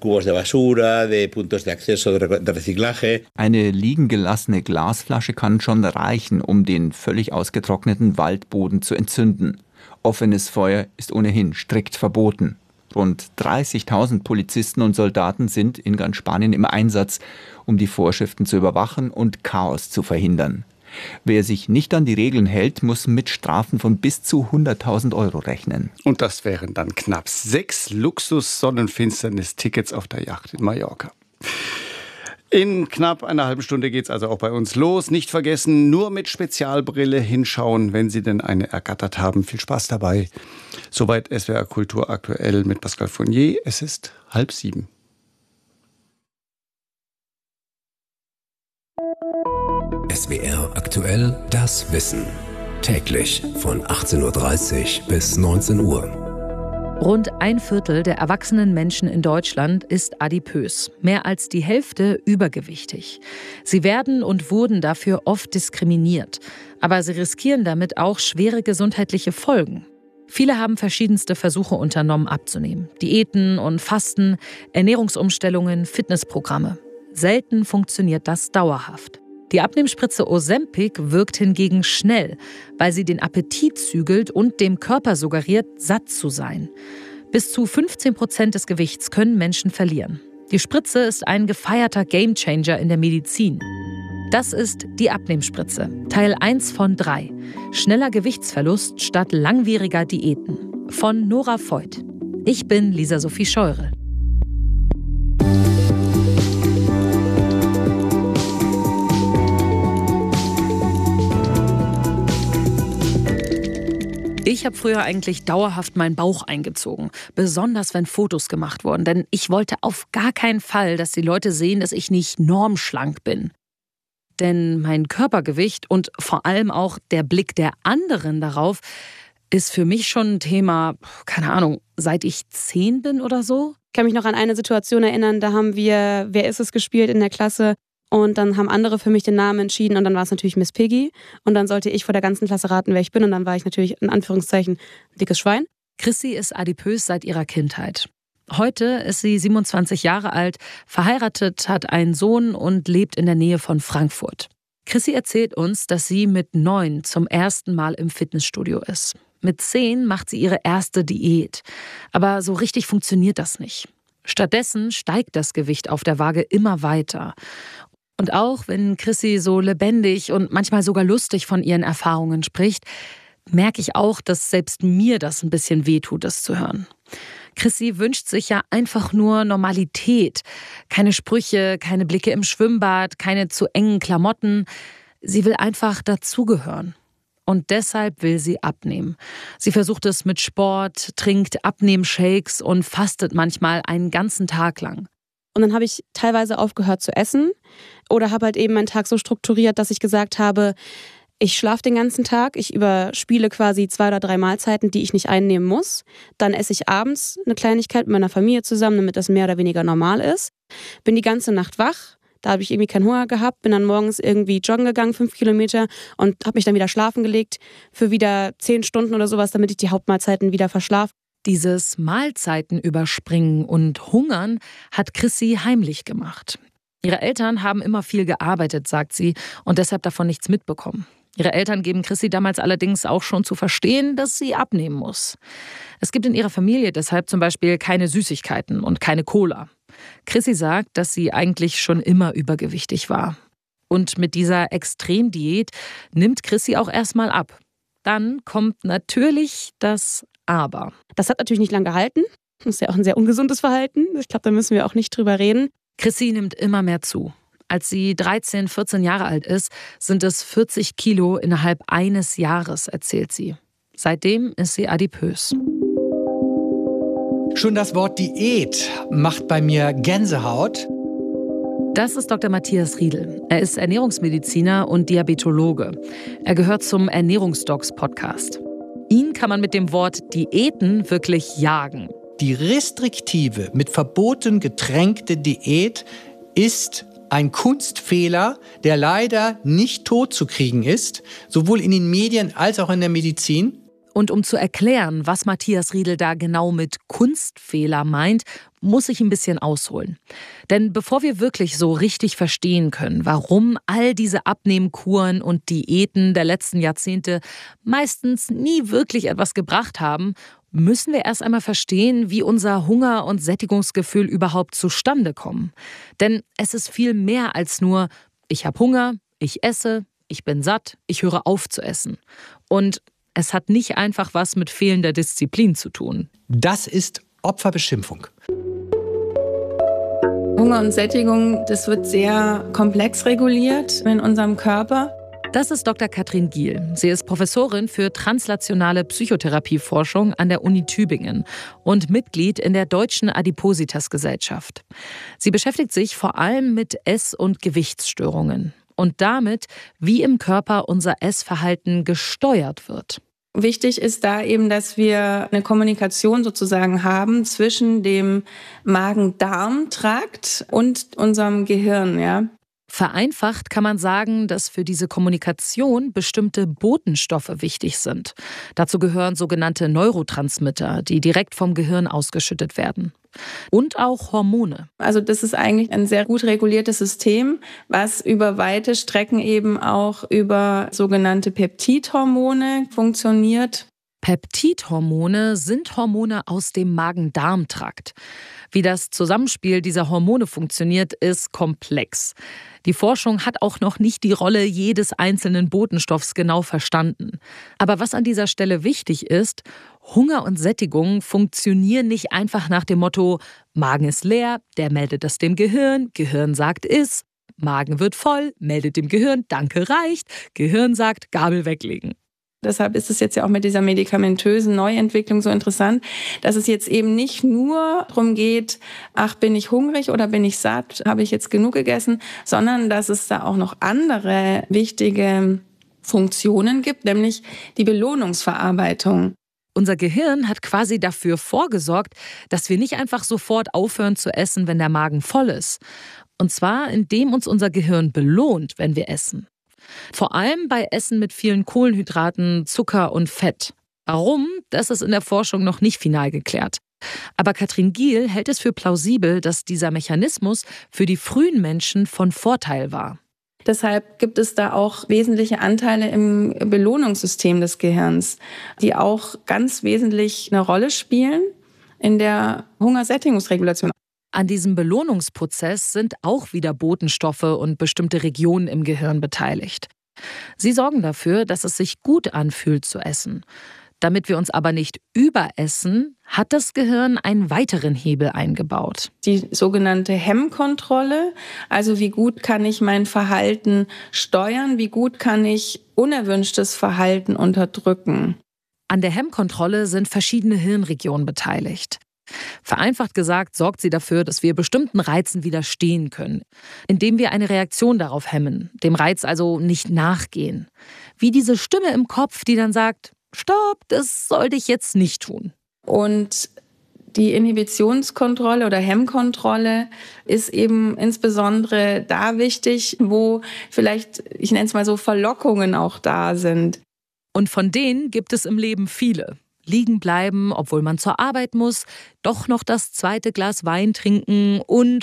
Eine liegen gelassene Glasflasche kann schon reichen, um den völlig ausgetrockneten Waldboden zu entzünden. Offenes Feuer ist ohnehin strikt verboten. Rund 30.000 Polizisten und Soldaten sind in ganz Spanien im Einsatz, um die Vorschriften zu überwachen und Chaos zu verhindern. Wer sich nicht an die Regeln hält, muss mit Strafen von bis zu 100.000 Euro rechnen. Und das wären dann knapp 6 Luxus-Sonnenfinsternis-Tickets auf der Yacht in Mallorca. In knapp einer halben Stunde geht es also auch bei uns los. Nicht vergessen, nur mit Spezialbrille hinschauen, wenn Sie denn eine ergattert haben. Viel Spaß dabei. Soweit SWR Kultur aktuell mit Pascal Fournier. Es ist 6:30. SWR aktuell, das Wissen. Täglich von 18:30 bis 19 Uhr. Rund 1/4 der erwachsenen Menschen in Deutschland ist adipös. Mehr als die Hälfte übergewichtig. Sie werden und wurden dafür oft diskriminiert. Aber sie riskieren damit auch schwere gesundheitliche Folgen. Viele haben verschiedenste Versuche unternommen, abzunehmen. Diäten und Fasten, Ernährungsumstellungen, Fitnessprogramme. Selten funktioniert das dauerhaft. Die Abnehmspritze Ozempic wirkt hingegen schnell, weil sie den Appetit zügelt und dem Körper suggeriert, satt zu sein. Bis zu 15% des Gewichts können Menschen verlieren. Die Spritze ist ein gefeierter Gamechanger in der Medizin. Das ist die Abnehmspritze, Teil 1 von 3. Schneller Gewichtsverlust statt langwieriger Diäten. Von Nora Voigt. Ich bin Lisa Sophie Scheurel. Ich habe früher eigentlich dauerhaft meinen Bauch eingezogen, besonders wenn Fotos gemacht wurden, denn ich wollte auf gar keinen Fall, dass die Leute sehen, dass ich nicht normschlank bin. Denn mein Körpergewicht und vor allem auch der Blick der anderen darauf ist für mich schon ein Thema, keine Ahnung, seit ich 10 bin oder so. Ich kann mich noch an eine Situation erinnern, da haben wir Wer ist es gespielt in der Klasse. Und dann haben andere für mich den Namen entschieden und dann war es natürlich Miss Piggy. Und dann sollte ich vor der ganzen Klasse raten, wer ich bin. Und dann war ich natürlich in Anführungszeichen ein dickes Schwein. Chrissy ist adipös seit ihrer Kindheit. Heute ist sie 27 Jahre alt, verheiratet, hat einen Sohn und lebt in der Nähe von Frankfurt. Chrissy erzählt uns, dass sie mit 9 zum ersten Mal im Fitnessstudio ist. Mit 10 macht sie ihre erste Diät. Aber so richtig funktioniert das nicht. Stattdessen steigt das Gewicht auf der Waage immer weiter. Und auch wenn Chrissy so lebendig und manchmal sogar lustig von ihren Erfahrungen spricht, merke ich auch, dass selbst mir das ein bisschen wehtut, das zu hören. Chrissy wünscht sich ja einfach nur Normalität. Keine Sprüche, keine Blicke im Schwimmbad, keine zu engen Klamotten. Sie will einfach dazugehören. Und deshalb will sie abnehmen. Sie versucht es mit Sport, trinkt Abnehmshakes und fastet manchmal einen ganzen Tag lang. Und dann habe ich teilweise aufgehört zu essen oder habe halt eben meinen Tag so strukturiert, dass ich gesagt habe, ich schlafe den ganzen Tag, ich überspiele quasi 2 oder 3 Mahlzeiten, die ich nicht einnehmen muss. Dann esse ich abends eine Kleinigkeit mit meiner Familie zusammen, damit das mehr oder weniger normal ist. Bin die ganze Nacht wach, da habe ich irgendwie keinen Hunger gehabt, bin dann morgens irgendwie joggen gegangen, 5 Kilometer und habe mich dann wieder schlafen gelegt für wieder 10 Stunden oder sowas, damit ich die Hauptmahlzeiten wieder verschlafe. Dieses Mahlzeiten überspringen und Hungern hat Chrissy heimlich gemacht. Ihre Eltern haben immer viel gearbeitet, sagt sie, und deshalb davon nichts mitbekommen. Ihre Eltern geben Chrissy damals allerdings auch schon zu verstehen, dass sie abnehmen muss. Es gibt in ihrer Familie deshalb zum Beispiel keine Süßigkeiten und keine Cola. Chrissy sagt, dass sie eigentlich schon immer übergewichtig war. Und mit dieser Extremdiät nimmt Chrissy auch erstmal ab. Dann kommt natürlich das Aber. Das hat natürlich nicht lange gehalten. Das ist ja auch ein sehr ungesundes Verhalten. Ich glaube, da müssen wir auch nicht drüber reden. Chrissy nimmt immer mehr zu. Als sie 13, 14 Jahre alt ist, sind es 40 Kilo innerhalb eines Jahres, erzählt sie. Seitdem ist sie adipös. Schon das Wort Diät macht bei mir Gänsehaut. Das ist Dr. Matthias Riedel. Er ist Ernährungsmediziner und Diabetologe. Er gehört zum Ernährungsdocs-Podcast. Ihn kann man mit dem Wort Diäten wirklich jagen. Die restriktive, mit Verboten getränkte Diät ist ein Kunstfehler, der leider nicht totzukriegen ist, sowohl in den Medien als auch in der Medizin. Und um zu erklären, was Matthias Riedel da genau mit Kunstfehler meint, muss ich ein bisschen ausholen. Denn bevor wir wirklich so richtig verstehen können, warum all diese Abnehmkuren und Diäten der letzten Jahrzehnte meistens nie wirklich etwas gebracht haben, müssen wir erst einmal verstehen, wie unser Hunger- und Sättigungsgefühl überhaupt zustande kommen. Denn es ist viel mehr als nur, ich habe Hunger, ich esse, ich bin satt, ich höre auf zu essen. Und es hat nicht einfach was mit fehlender Disziplin zu tun. Das ist Opferbeschimpfung. Hunger und Sättigung, das wird sehr komplex reguliert in unserem Körper. Das ist Dr. Katrin Giel. Sie ist Professorin für translationale Psychotherapieforschung an der Uni Tübingen und Mitglied in der Deutschen Adipositas-Gesellschaft. Sie beschäftigt sich vor allem mit Ess- und Gewichtsstörungen und damit, wie im Körper unser Essverhalten gesteuert wird. Wichtig ist da eben, dass wir eine Kommunikation sozusagen haben zwischen dem Magen-Darm-Trakt und unserem Gehirn, ja. Vereinfacht kann man sagen, dass für diese Kommunikation bestimmte Botenstoffe wichtig sind. Dazu gehören sogenannte Neurotransmitter, die direkt vom Gehirn ausgeschüttet werden. Und auch Hormone. Also das ist eigentlich ein sehr gut reguliertes System, was über weite Strecken eben auch über sogenannte Peptidhormone funktioniert. Peptidhormone sind Hormone aus dem Magen-Darm-Trakt. Wie das Zusammenspiel dieser Hormone funktioniert, ist komplex. Die Forschung hat auch noch nicht die Rolle jedes einzelnen Botenstoffs genau verstanden. Aber was an dieser Stelle wichtig ist, Hunger und Sättigung funktionieren nicht einfach nach dem Motto, Magen ist leer, der meldet das dem Gehirn, Gehirn sagt iss, Magen wird voll, meldet dem Gehirn, danke reicht, Gehirn sagt Gabel weglegen. Deshalb ist es jetzt ja auch mit dieser medikamentösen Neuentwicklung so interessant, dass es jetzt eben nicht nur darum geht, ach, bin ich hungrig oder bin ich satt, habe ich jetzt genug gegessen, sondern dass es da auch noch andere wichtige Funktionen gibt, nämlich die Belohnungsverarbeitung. Unser Gehirn hat quasi dafür vorgesorgt, dass wir nicht einfach sofort aufhören zu essen, wenn der Magen voll ist. Und zwar, indem uns unser Gehirn belohnt, wenn wir essen. Vor allem bei Essen mit vielen Kohlenhydraten, Zucker und Fett. Warum? Das ist in der Forschung noch nicht final geklärt. Aber Katrin Giel hält es für plausibel, dass dieser Mechanismus für die frühen Menschen von Vorteil war. Deshalb gibt es da auch wesentliche Anteile im Belohnungssystem des Gehirns, die auch ganz wesentlich eine Rolle spielen in der Hungersättigungsregulation. An diesem Belohnungsprozess sind auch wieder Botenstoffe und bestimmte Regionen im Gehirn beteiligt. Sie sorgen dafür, dass es sich gut anfühlt zu essen. Damit wir uns aber nicht überessen, hat das Gehirn einen weiteren Hebel eingebaut. Die sogenannte Hemmkontrolle, also wie gut kann ich mein Verhalten steuern, wie gut kann ich unerwünschtes Verhalten unterdrücken. An der Hemmkontrolle sind verschiedene Hirnregionen beteiligt. Vereinfacht gesagt sorgt sie dafür, dass wir bestimmten Reizen widerstehen können, indem wir eine Reaktion darauf hemmen, dem Reiz also nicht nachgehen. Wie diese Stimme im Kopf, die dann sagt, stopp, das sollte ich jetzt nicht tun. Und die Inhibitionskontrolle oder Hemmkontrolle ist eben insbesondere da wichtig, wo vielleicht, ich nenne es mal so, Verlockungen auch da sind. Und von denen gibt es im Leben viele. Liegen bleiben, obwohl man zur Arbeit muss, doch noch das zweite Glas Wein trinken und.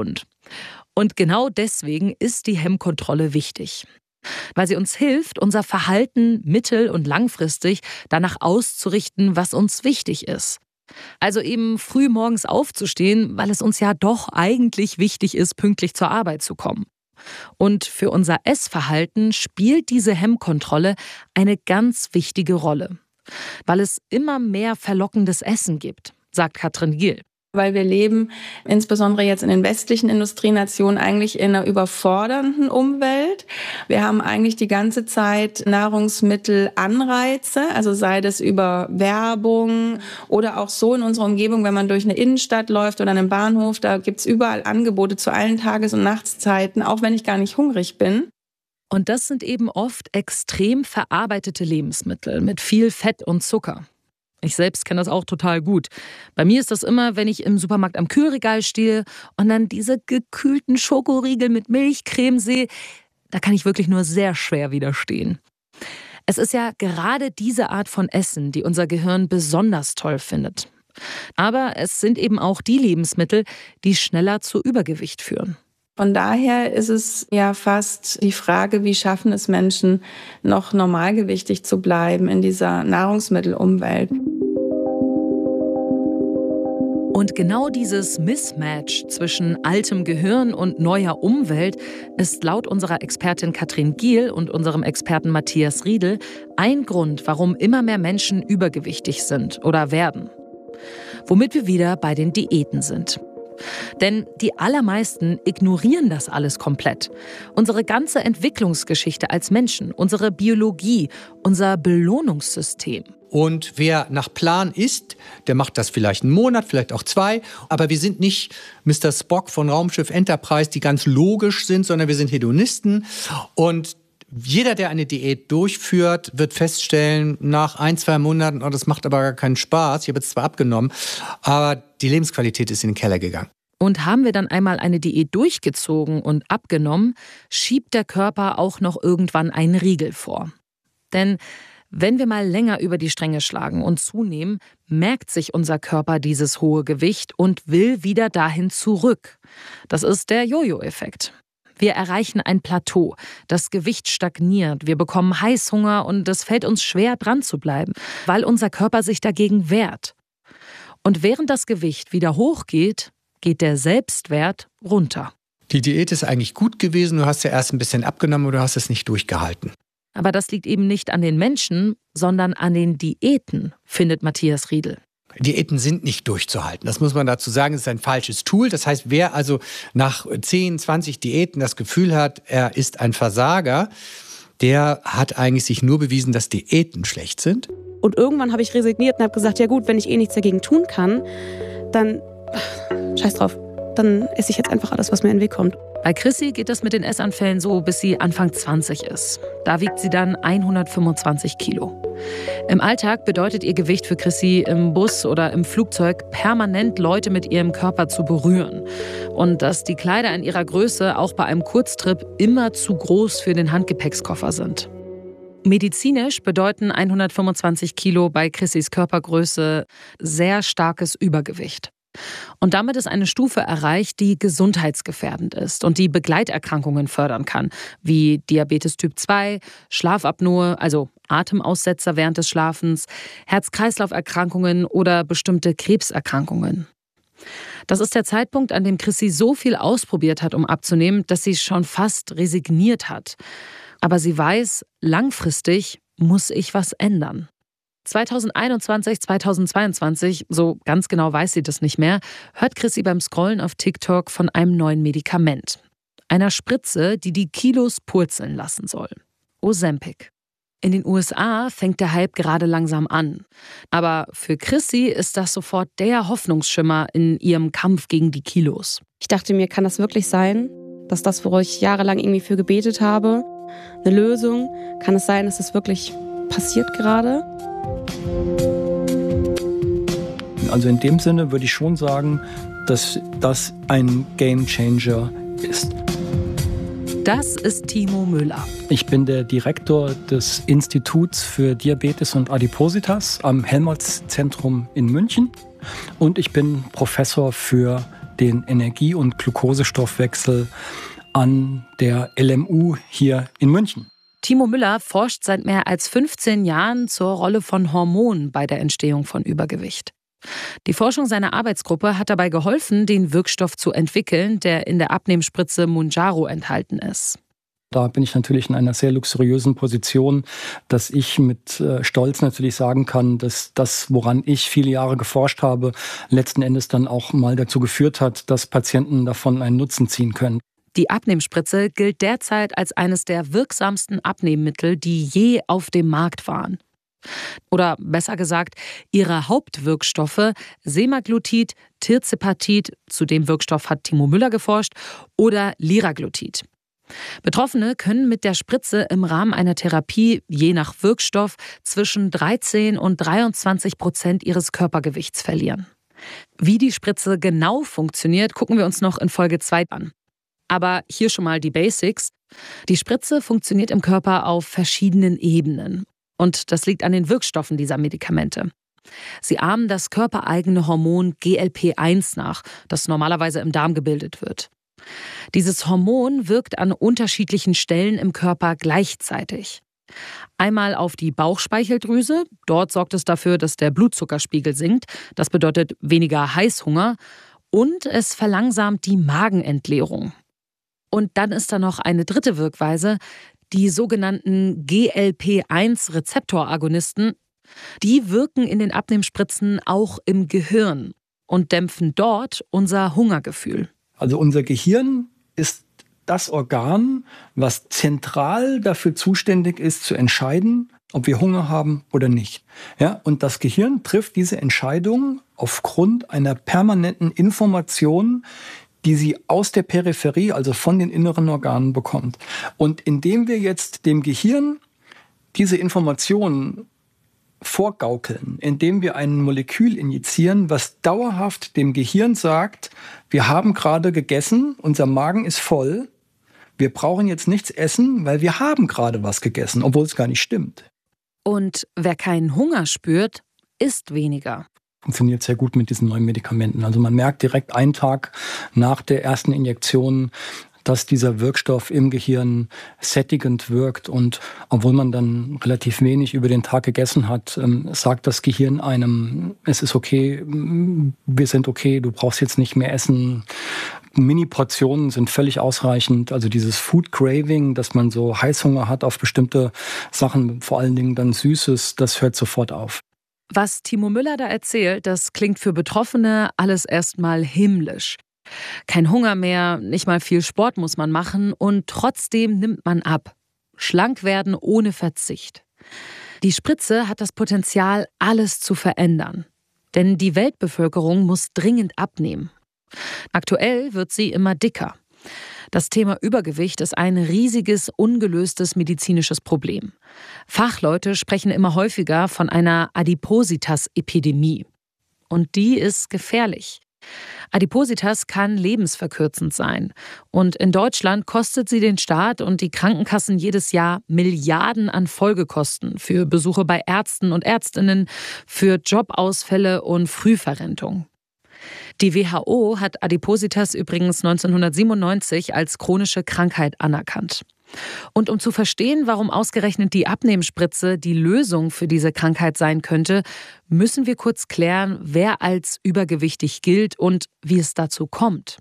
Und genau deswegen ist die Hemmkontrolle wichtig. Weil sie uns hilft, unser Verhalten mittel- und langfristig danach auszurichten, was uns wichtig ist. Also eben früh morgens aufzustehen, weil es uns ja doch eigentlich wichtig ist, pünktlich zur Arbeit zu kommen. Und für unser Essverhalten spielt diese Hemmkontrolle eine ganz wichtige Rolle. Weil es immer mehr verlockendes Essen gibt. sagt Katrin Giel. Weil wir leben, insbesondere jetzt in den westlichen Industrienationen, eigentlich in einer überfordernden Umwelt. Wir haben eigentlich die ganze Zeit Nahrungsmittelanreize, also sei das über Werbung oder auch so in unserer Umgebung, wenn man durch eine Innenstadt läuft oder einen Bahnhof, da gibt's überall Angebote zu allen Tages- und Nachtszeiten, auch wenn ich gar nicht hungrig bin. Und das sind eben oft extrem verarbeitete Lebensmittel mit viel Fett und Zucker. Ich selbst kenne das auch total gut. Bei mir ist das immer, wenn ich im Supermarkt am Kühlregal stehe und dann diese gekühlten Schokoriegel mit Milchcreme sehe, da kann ich wirklich nur sehr schwer widerstehen. Es ist ja gerade diese Art von Essen, die unser Gehirn besonders toll findet. Aber es sind eben auch die Lebensmittel, die schneller zu Übergewicht führen. Von daher ist es ja fast die Frage, wie schaffen es Menschen, noch normalgewichtig zu bleiben in dieser Nahrungsmittelumwelt. Und genau dieses Mismatch zwischen altem Gehirn und neuer Umwelt ist laut unserer Expertin Katrin Giel und unserem Experten Matthias Riedel ein Grund, warum immer mehr Menschen übergewichtig sind oder werden. Womit wir wieder bei den Diäten sind. Denn die allermeisten ignorieren das alles komplett. Unsere ganze Entwicklungsgeschichte als Menschen, unsere Biologie, unser Belohnungssystem. Und wer nach Plan isst, der macht das vielleicht einen Monat, vielleicht auch 2. Aber wir sind nicht Mr. Spock von Raumschiff Enterprise, die ganz logisch sind, sondern wir sind Hedonisten. Und jeder, der eine Diät durchführt, wird feststellen, nach 1-2 Monaten, oh, das macht aber gar keinen Spaß. Ich habe jetzt zwar abgenommen, aber die Lebensqualität ist in den Keller gegangen. Und haben wir dann einmal eine Diät durchgezogen und abgenommen, schiebt der Körper auch noch irgendwann einen Riegel vor. Denn wenn wir mal länger über die Stränge schlagen und zunehmen, merkt sich unser Körper dieses hohe Gewicht und will wieder dahin zurück. Das ist der Jojo-Effekt. Wir erreichen ein Plateau, das Gewicht stagniert, wir bekommen Heißhunger und es fällt uns schwer, dran zu bleiben, weil unser Körper sich dagegen wehrt. Und während das Gewicht wieder hochgeht, geht der Selbstwert runter. Die Diät ist eigentlich gut gewesen, du hast ja erst ein bisschen abgenommen oder du hast es nicht durchgehalten. Aber das liegt eben nicht an den Menschen, sondern an den Diäten, findet Matthias Riedel. Diäten sind nicht durchzuhalten. Das muss man dazu sagen, es ist ein falsches Tool. Das heißt, wer also nach 10, 20 Diäten das Gefühl hat, er ist ein Versager, der hat eigentlich sich nur bewiesen, dass Diäten schlecht sind. Und irgendwann habe ich resigniert und habe gesagt, ja gut, wenn ich nichts dagegen tun kann, dann scheiß drauf. Dann esse ich jetzt einfach alles, was mir in den Weg kommt. Bei Chrissy geht das mit den Essanfällen so, bis sie Anfang 20 ist. Da wiegt sie dann 125 Kilo. Im Alltag bedeutet ihr Gewicht für Chrissy im Bus oder im Flugzeug permanent Leute mit ihrem Körper zu berühren. Und dass die Kleider in ihrer Größe auch bei einem Kurztrip immer zu groß für den Handgepäckskoffer sind. Medizinisch bedeuten 125 Kilo bei Chrissys Körpergröße sehr starkes Übergewicht. Und damit ist eine Stufe erreicht, die gesundheitsgefährdend ist und die Begleiterkrankungen fördern kann, wie Diabetes Typ 2, Schlafapnoe, also Atemaussetzer während des Schlafens, Herz-Kreislauf-Erkrankungen oder bestimmte Krebserkrankungen. Das ist der Zeitpunkt, an dem Chrissy so viel ausprobiert hat, um abzunehmen, dass sie schon fast resigniert hat. Aber sie weiß, langfristig muss ich was ändern. 2021, 2022, so ganz genau weiß sie das nicht mehr, hört Chrissy beim Scrollen auf TikTok von einem neuen Medikament. Einer Spritze, die die Kilos purzeln lassen soll. Ozempic. In den USA fängt der Hype gerade langsam an. Aber für Chrissy ist das sofort der Hoffnungsschimmer in ihrem Kampf gegen die Kilos. Ich dachte mir, kann das wirklich sein, dass das, worauf ich jahrelang irgendwie für gebetet habe, eine Lösung, kann es sein, dass das wirklich passiert gerade? Also in dem Sinne würde ich schon sagen, dass das ein Gamechanger ist. Das ist Timo Müller. Ich bin der Direktor des Instituts für Diabetes und Adipositas am Helmholtz-Zentrum in München. Und ich bin Professor für den Energie- und Glukosestoffwechsel an der LMU hier in München. Timo Müller forscht seit mehr als 15 Jahren zur Rolle von Hormonen bei der Entstehung von Übergewicht. Die Forschung seiner Arbeitsgruppe hat dabei geholfen, den Wirkstoff zu entwickeln, der in der Abnehmspritze Mounjaro enthalten ist. Da bin ich natürlich in einer sehr luxuriösen Position, dass ich mit Stolz natürlich sagen kann, dass das, woran ich viele Jahre geforscht habe, letzten Endes dann auch mal dazu geführt hat, dass Patienten davon einen Nutzen ziehen können. Die Abnehmspritze gilt derzeit als eines der wirksamsten Abnehmmittel, die je auf dem Markt waren. Oder besser gesagt, ihre Hauptwirkstoffe Semaglutid, Tirzepatid, zu dem Wirkstoff hat Timo Müller geforscht, oder Liraglutid. Betroffene können mit der Spritze im Rahmen einer Therapie je nach Wirkstoff zwischen 13 und 23% ihres Körpergewichts verlieren. Wie die Spritze genau funktioniert, gucken wir uns noch in Folge 2 an. Aber hier schon mal die Basics. Die Spritze funktioniert im Körper auf verschiedenen Ebenen. Und das liegt an den Wirkstoffen dieser Medikamente. Sie ahmen das körpereigene Hormon GLP-1 nach, das normalerweise im Darm gebildet wird. Dieses Hormon wirkt an unterschiedlichen Stellen im Körper gleichzeitig. Einmal auf die Bauchspeicheldrüse. Dort sorgt es dafür, dass der Blutzuckerspiegel sinkt. Das bedeutet weniger Heißhunger. Und es verlangsamt die Magenentleerung. Und dann ist da noch eine dritte Wirkweise, die sogenannten GLP-1-Rezeptoragonisten. Die wirken in den Abnehmspritzen auch im Gehirn und dämpfen dort unser Hungergefühl. Also unser Gehirn ist das Organ, was zentral dafür zuständig ist, zu entscheiden, ob wir Hunger haben oder nicht. Ja, und das Gehirn trifft diese Entscheidung aufgrund einer permanenten Information, die sie aus der Peripherie, also von den inneren Organen, bekommt. Und indem wir jetzt dem Gehirn diese Informationen vorgaukeln, indem wir ein Molekül injizieren, was dauerhaft dem Gehirn sagt, wir haben gerade gegessen, unser Magen ist voll, wir brauchen jetzt nichts essen, weil wir haben gerade was gegessen, obwohl es gar nicht stimmt. Und wer keinen Hunger spürt, isst weniger. Funktioniert sehr gut mit diesen neuen Medikamenten. Also man merkt direkt einen Tag nach der ersten Injektion, dass dieser Wirkstoff im Gehirn sättigend wirkt. Und obwohl man dann relativ wenig über den Tag gegessen hat, sagt das Gehirn einem, es ist okay, wir sind okay, du brauchst jetzt nicht mehr essen. Mini-Portionen sind völlig ausreichend. Also dieses Food Craving, dass man so Heißhunger hat auf bestimmte Sachen, vor allen Dingen dann Süßes, das hört sofort auf. Was Timo Müller da erzählt, das klingt für Betroffene alles erstmal himmlisch. Kein Hunger mehr, nicht mal viel Sport muss man machen und trotzdem nimmt man ab. Schlank werden ohne Verzicht. Die Spritze hat das Potenzial, alles zu verändern. Denn die Weltbevölkerung muss dringend abnehmen. Aktuell wird sie immer dicker. Das Thema Übergewicht ist ein riesiges, ungelöstes medizinisches Problem. Fachleute sprechen immer häufiger von einer Adipositas-Epidemie. Und die ist gefährlich. Adipositas kann lebensverkürzend sein. Und in Deutschland kostet sie den Staat und die Krankenkassen jedes Jahr Milliarden an Folgekosten für Besuche bei Ärzten und Ärztinnen, für Jobausfälle und Frühverrentung. Die WHO hat Adipositas übrigens 1997 als chronische Krankheit anerkannt. Und um zu verstehen, warum ausgerechnet die Abnehmspritze die Lösung für diese Krankheit sein könnte, müssen wir kurz klären, wer als übergewichtig gilt und wie es dazu kommt.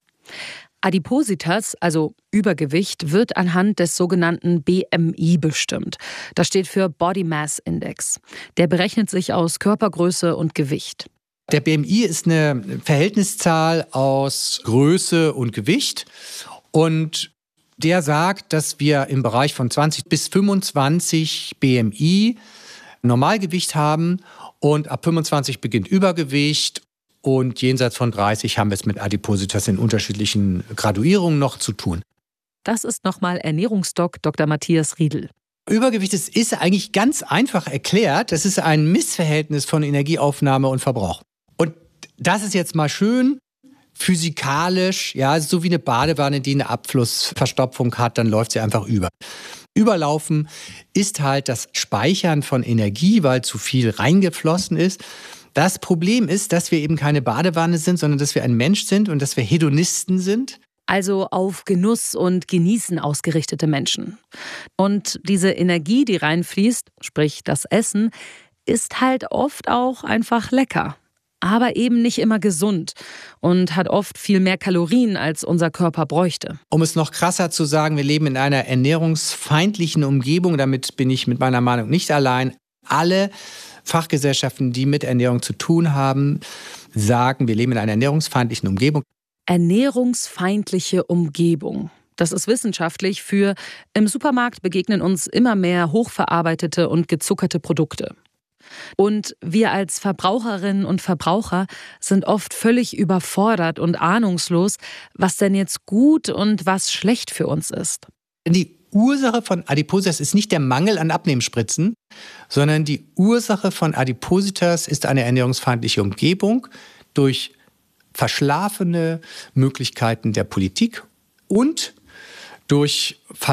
Adipositas, also Übergewicht, wird anhand des sogenannten BMI bestimmt. Das steht für Body Mass Index. Der berechnet sich aus Körpergröße und Gewicht. Der BMI ist eine Verhältniszahl aus Größe und Gewicht und der sagt, dass wir im Bereich von 20 bis 25 BMI Normalgewicht haben und ab 25 beginnt Übergewicht und jenseits von 30 haben wir es mit Adipositas in unterschiedlichen Graduierungen noch zu tun. Das ist nochmal Ernährungsdoc Dr. Matthias Riedel. Übergewicht ist eigentlich ganz einfach erklärt. Das ist ein Missverhältnis von Energieaufnahme und Verbrauch. Und das ist jetzt mal schön physikalisch, ja, so wie eine Badewanne, die eine Abflussverstopfung hat, dann läuft sie einfach über. Überlaufen ist halt das Speichern von Energie, weil zu viel reingeflossen ist. Das Problem ist, dass wir eben keine Badewanne sind, sondern dass wir ein Mensch sind und dass wir Hedonisten sind. Also auf Genuss und Genießen ausgerichtete Menschen. Und diese Energie, die reinfließt, sprich das Essen, ist halt oft auch einfach lecker. aber eben nicht immer gesund und hat oft viel mehr Kalorien, als unser Körper bräuchte. Um es noch krasser zu sagen, wir leben in einer ernährungsfeindlichen Umgebung. Damit bin ich mit meiner Meinung nicht allein. Alle Fachgesellschaften, die mit Ernährung zu tun haben, sagen, wir leben in einer ernährungsfeindlichen Umgebung. Ernährungsfeindliche Umgebung. Das ist wissenschaftlich für, im Supermarkt begegnen uns immer mehr hochverarbeitete und gezuckerte Produkte. Und wir als Verbraucherinnen und Verbraucher sind oft völlig überfordert und ahnungslos, was denn jetzt gut und was schlecht für uns ist. Die Ursache von Adipositas ist nicht der Mangel an Abnehmspritzen, sondern die Ursache von Adipositas ist eine ernährungsfeindliche Umgebung durch verschlafene Möglichkeiten der Politik und durch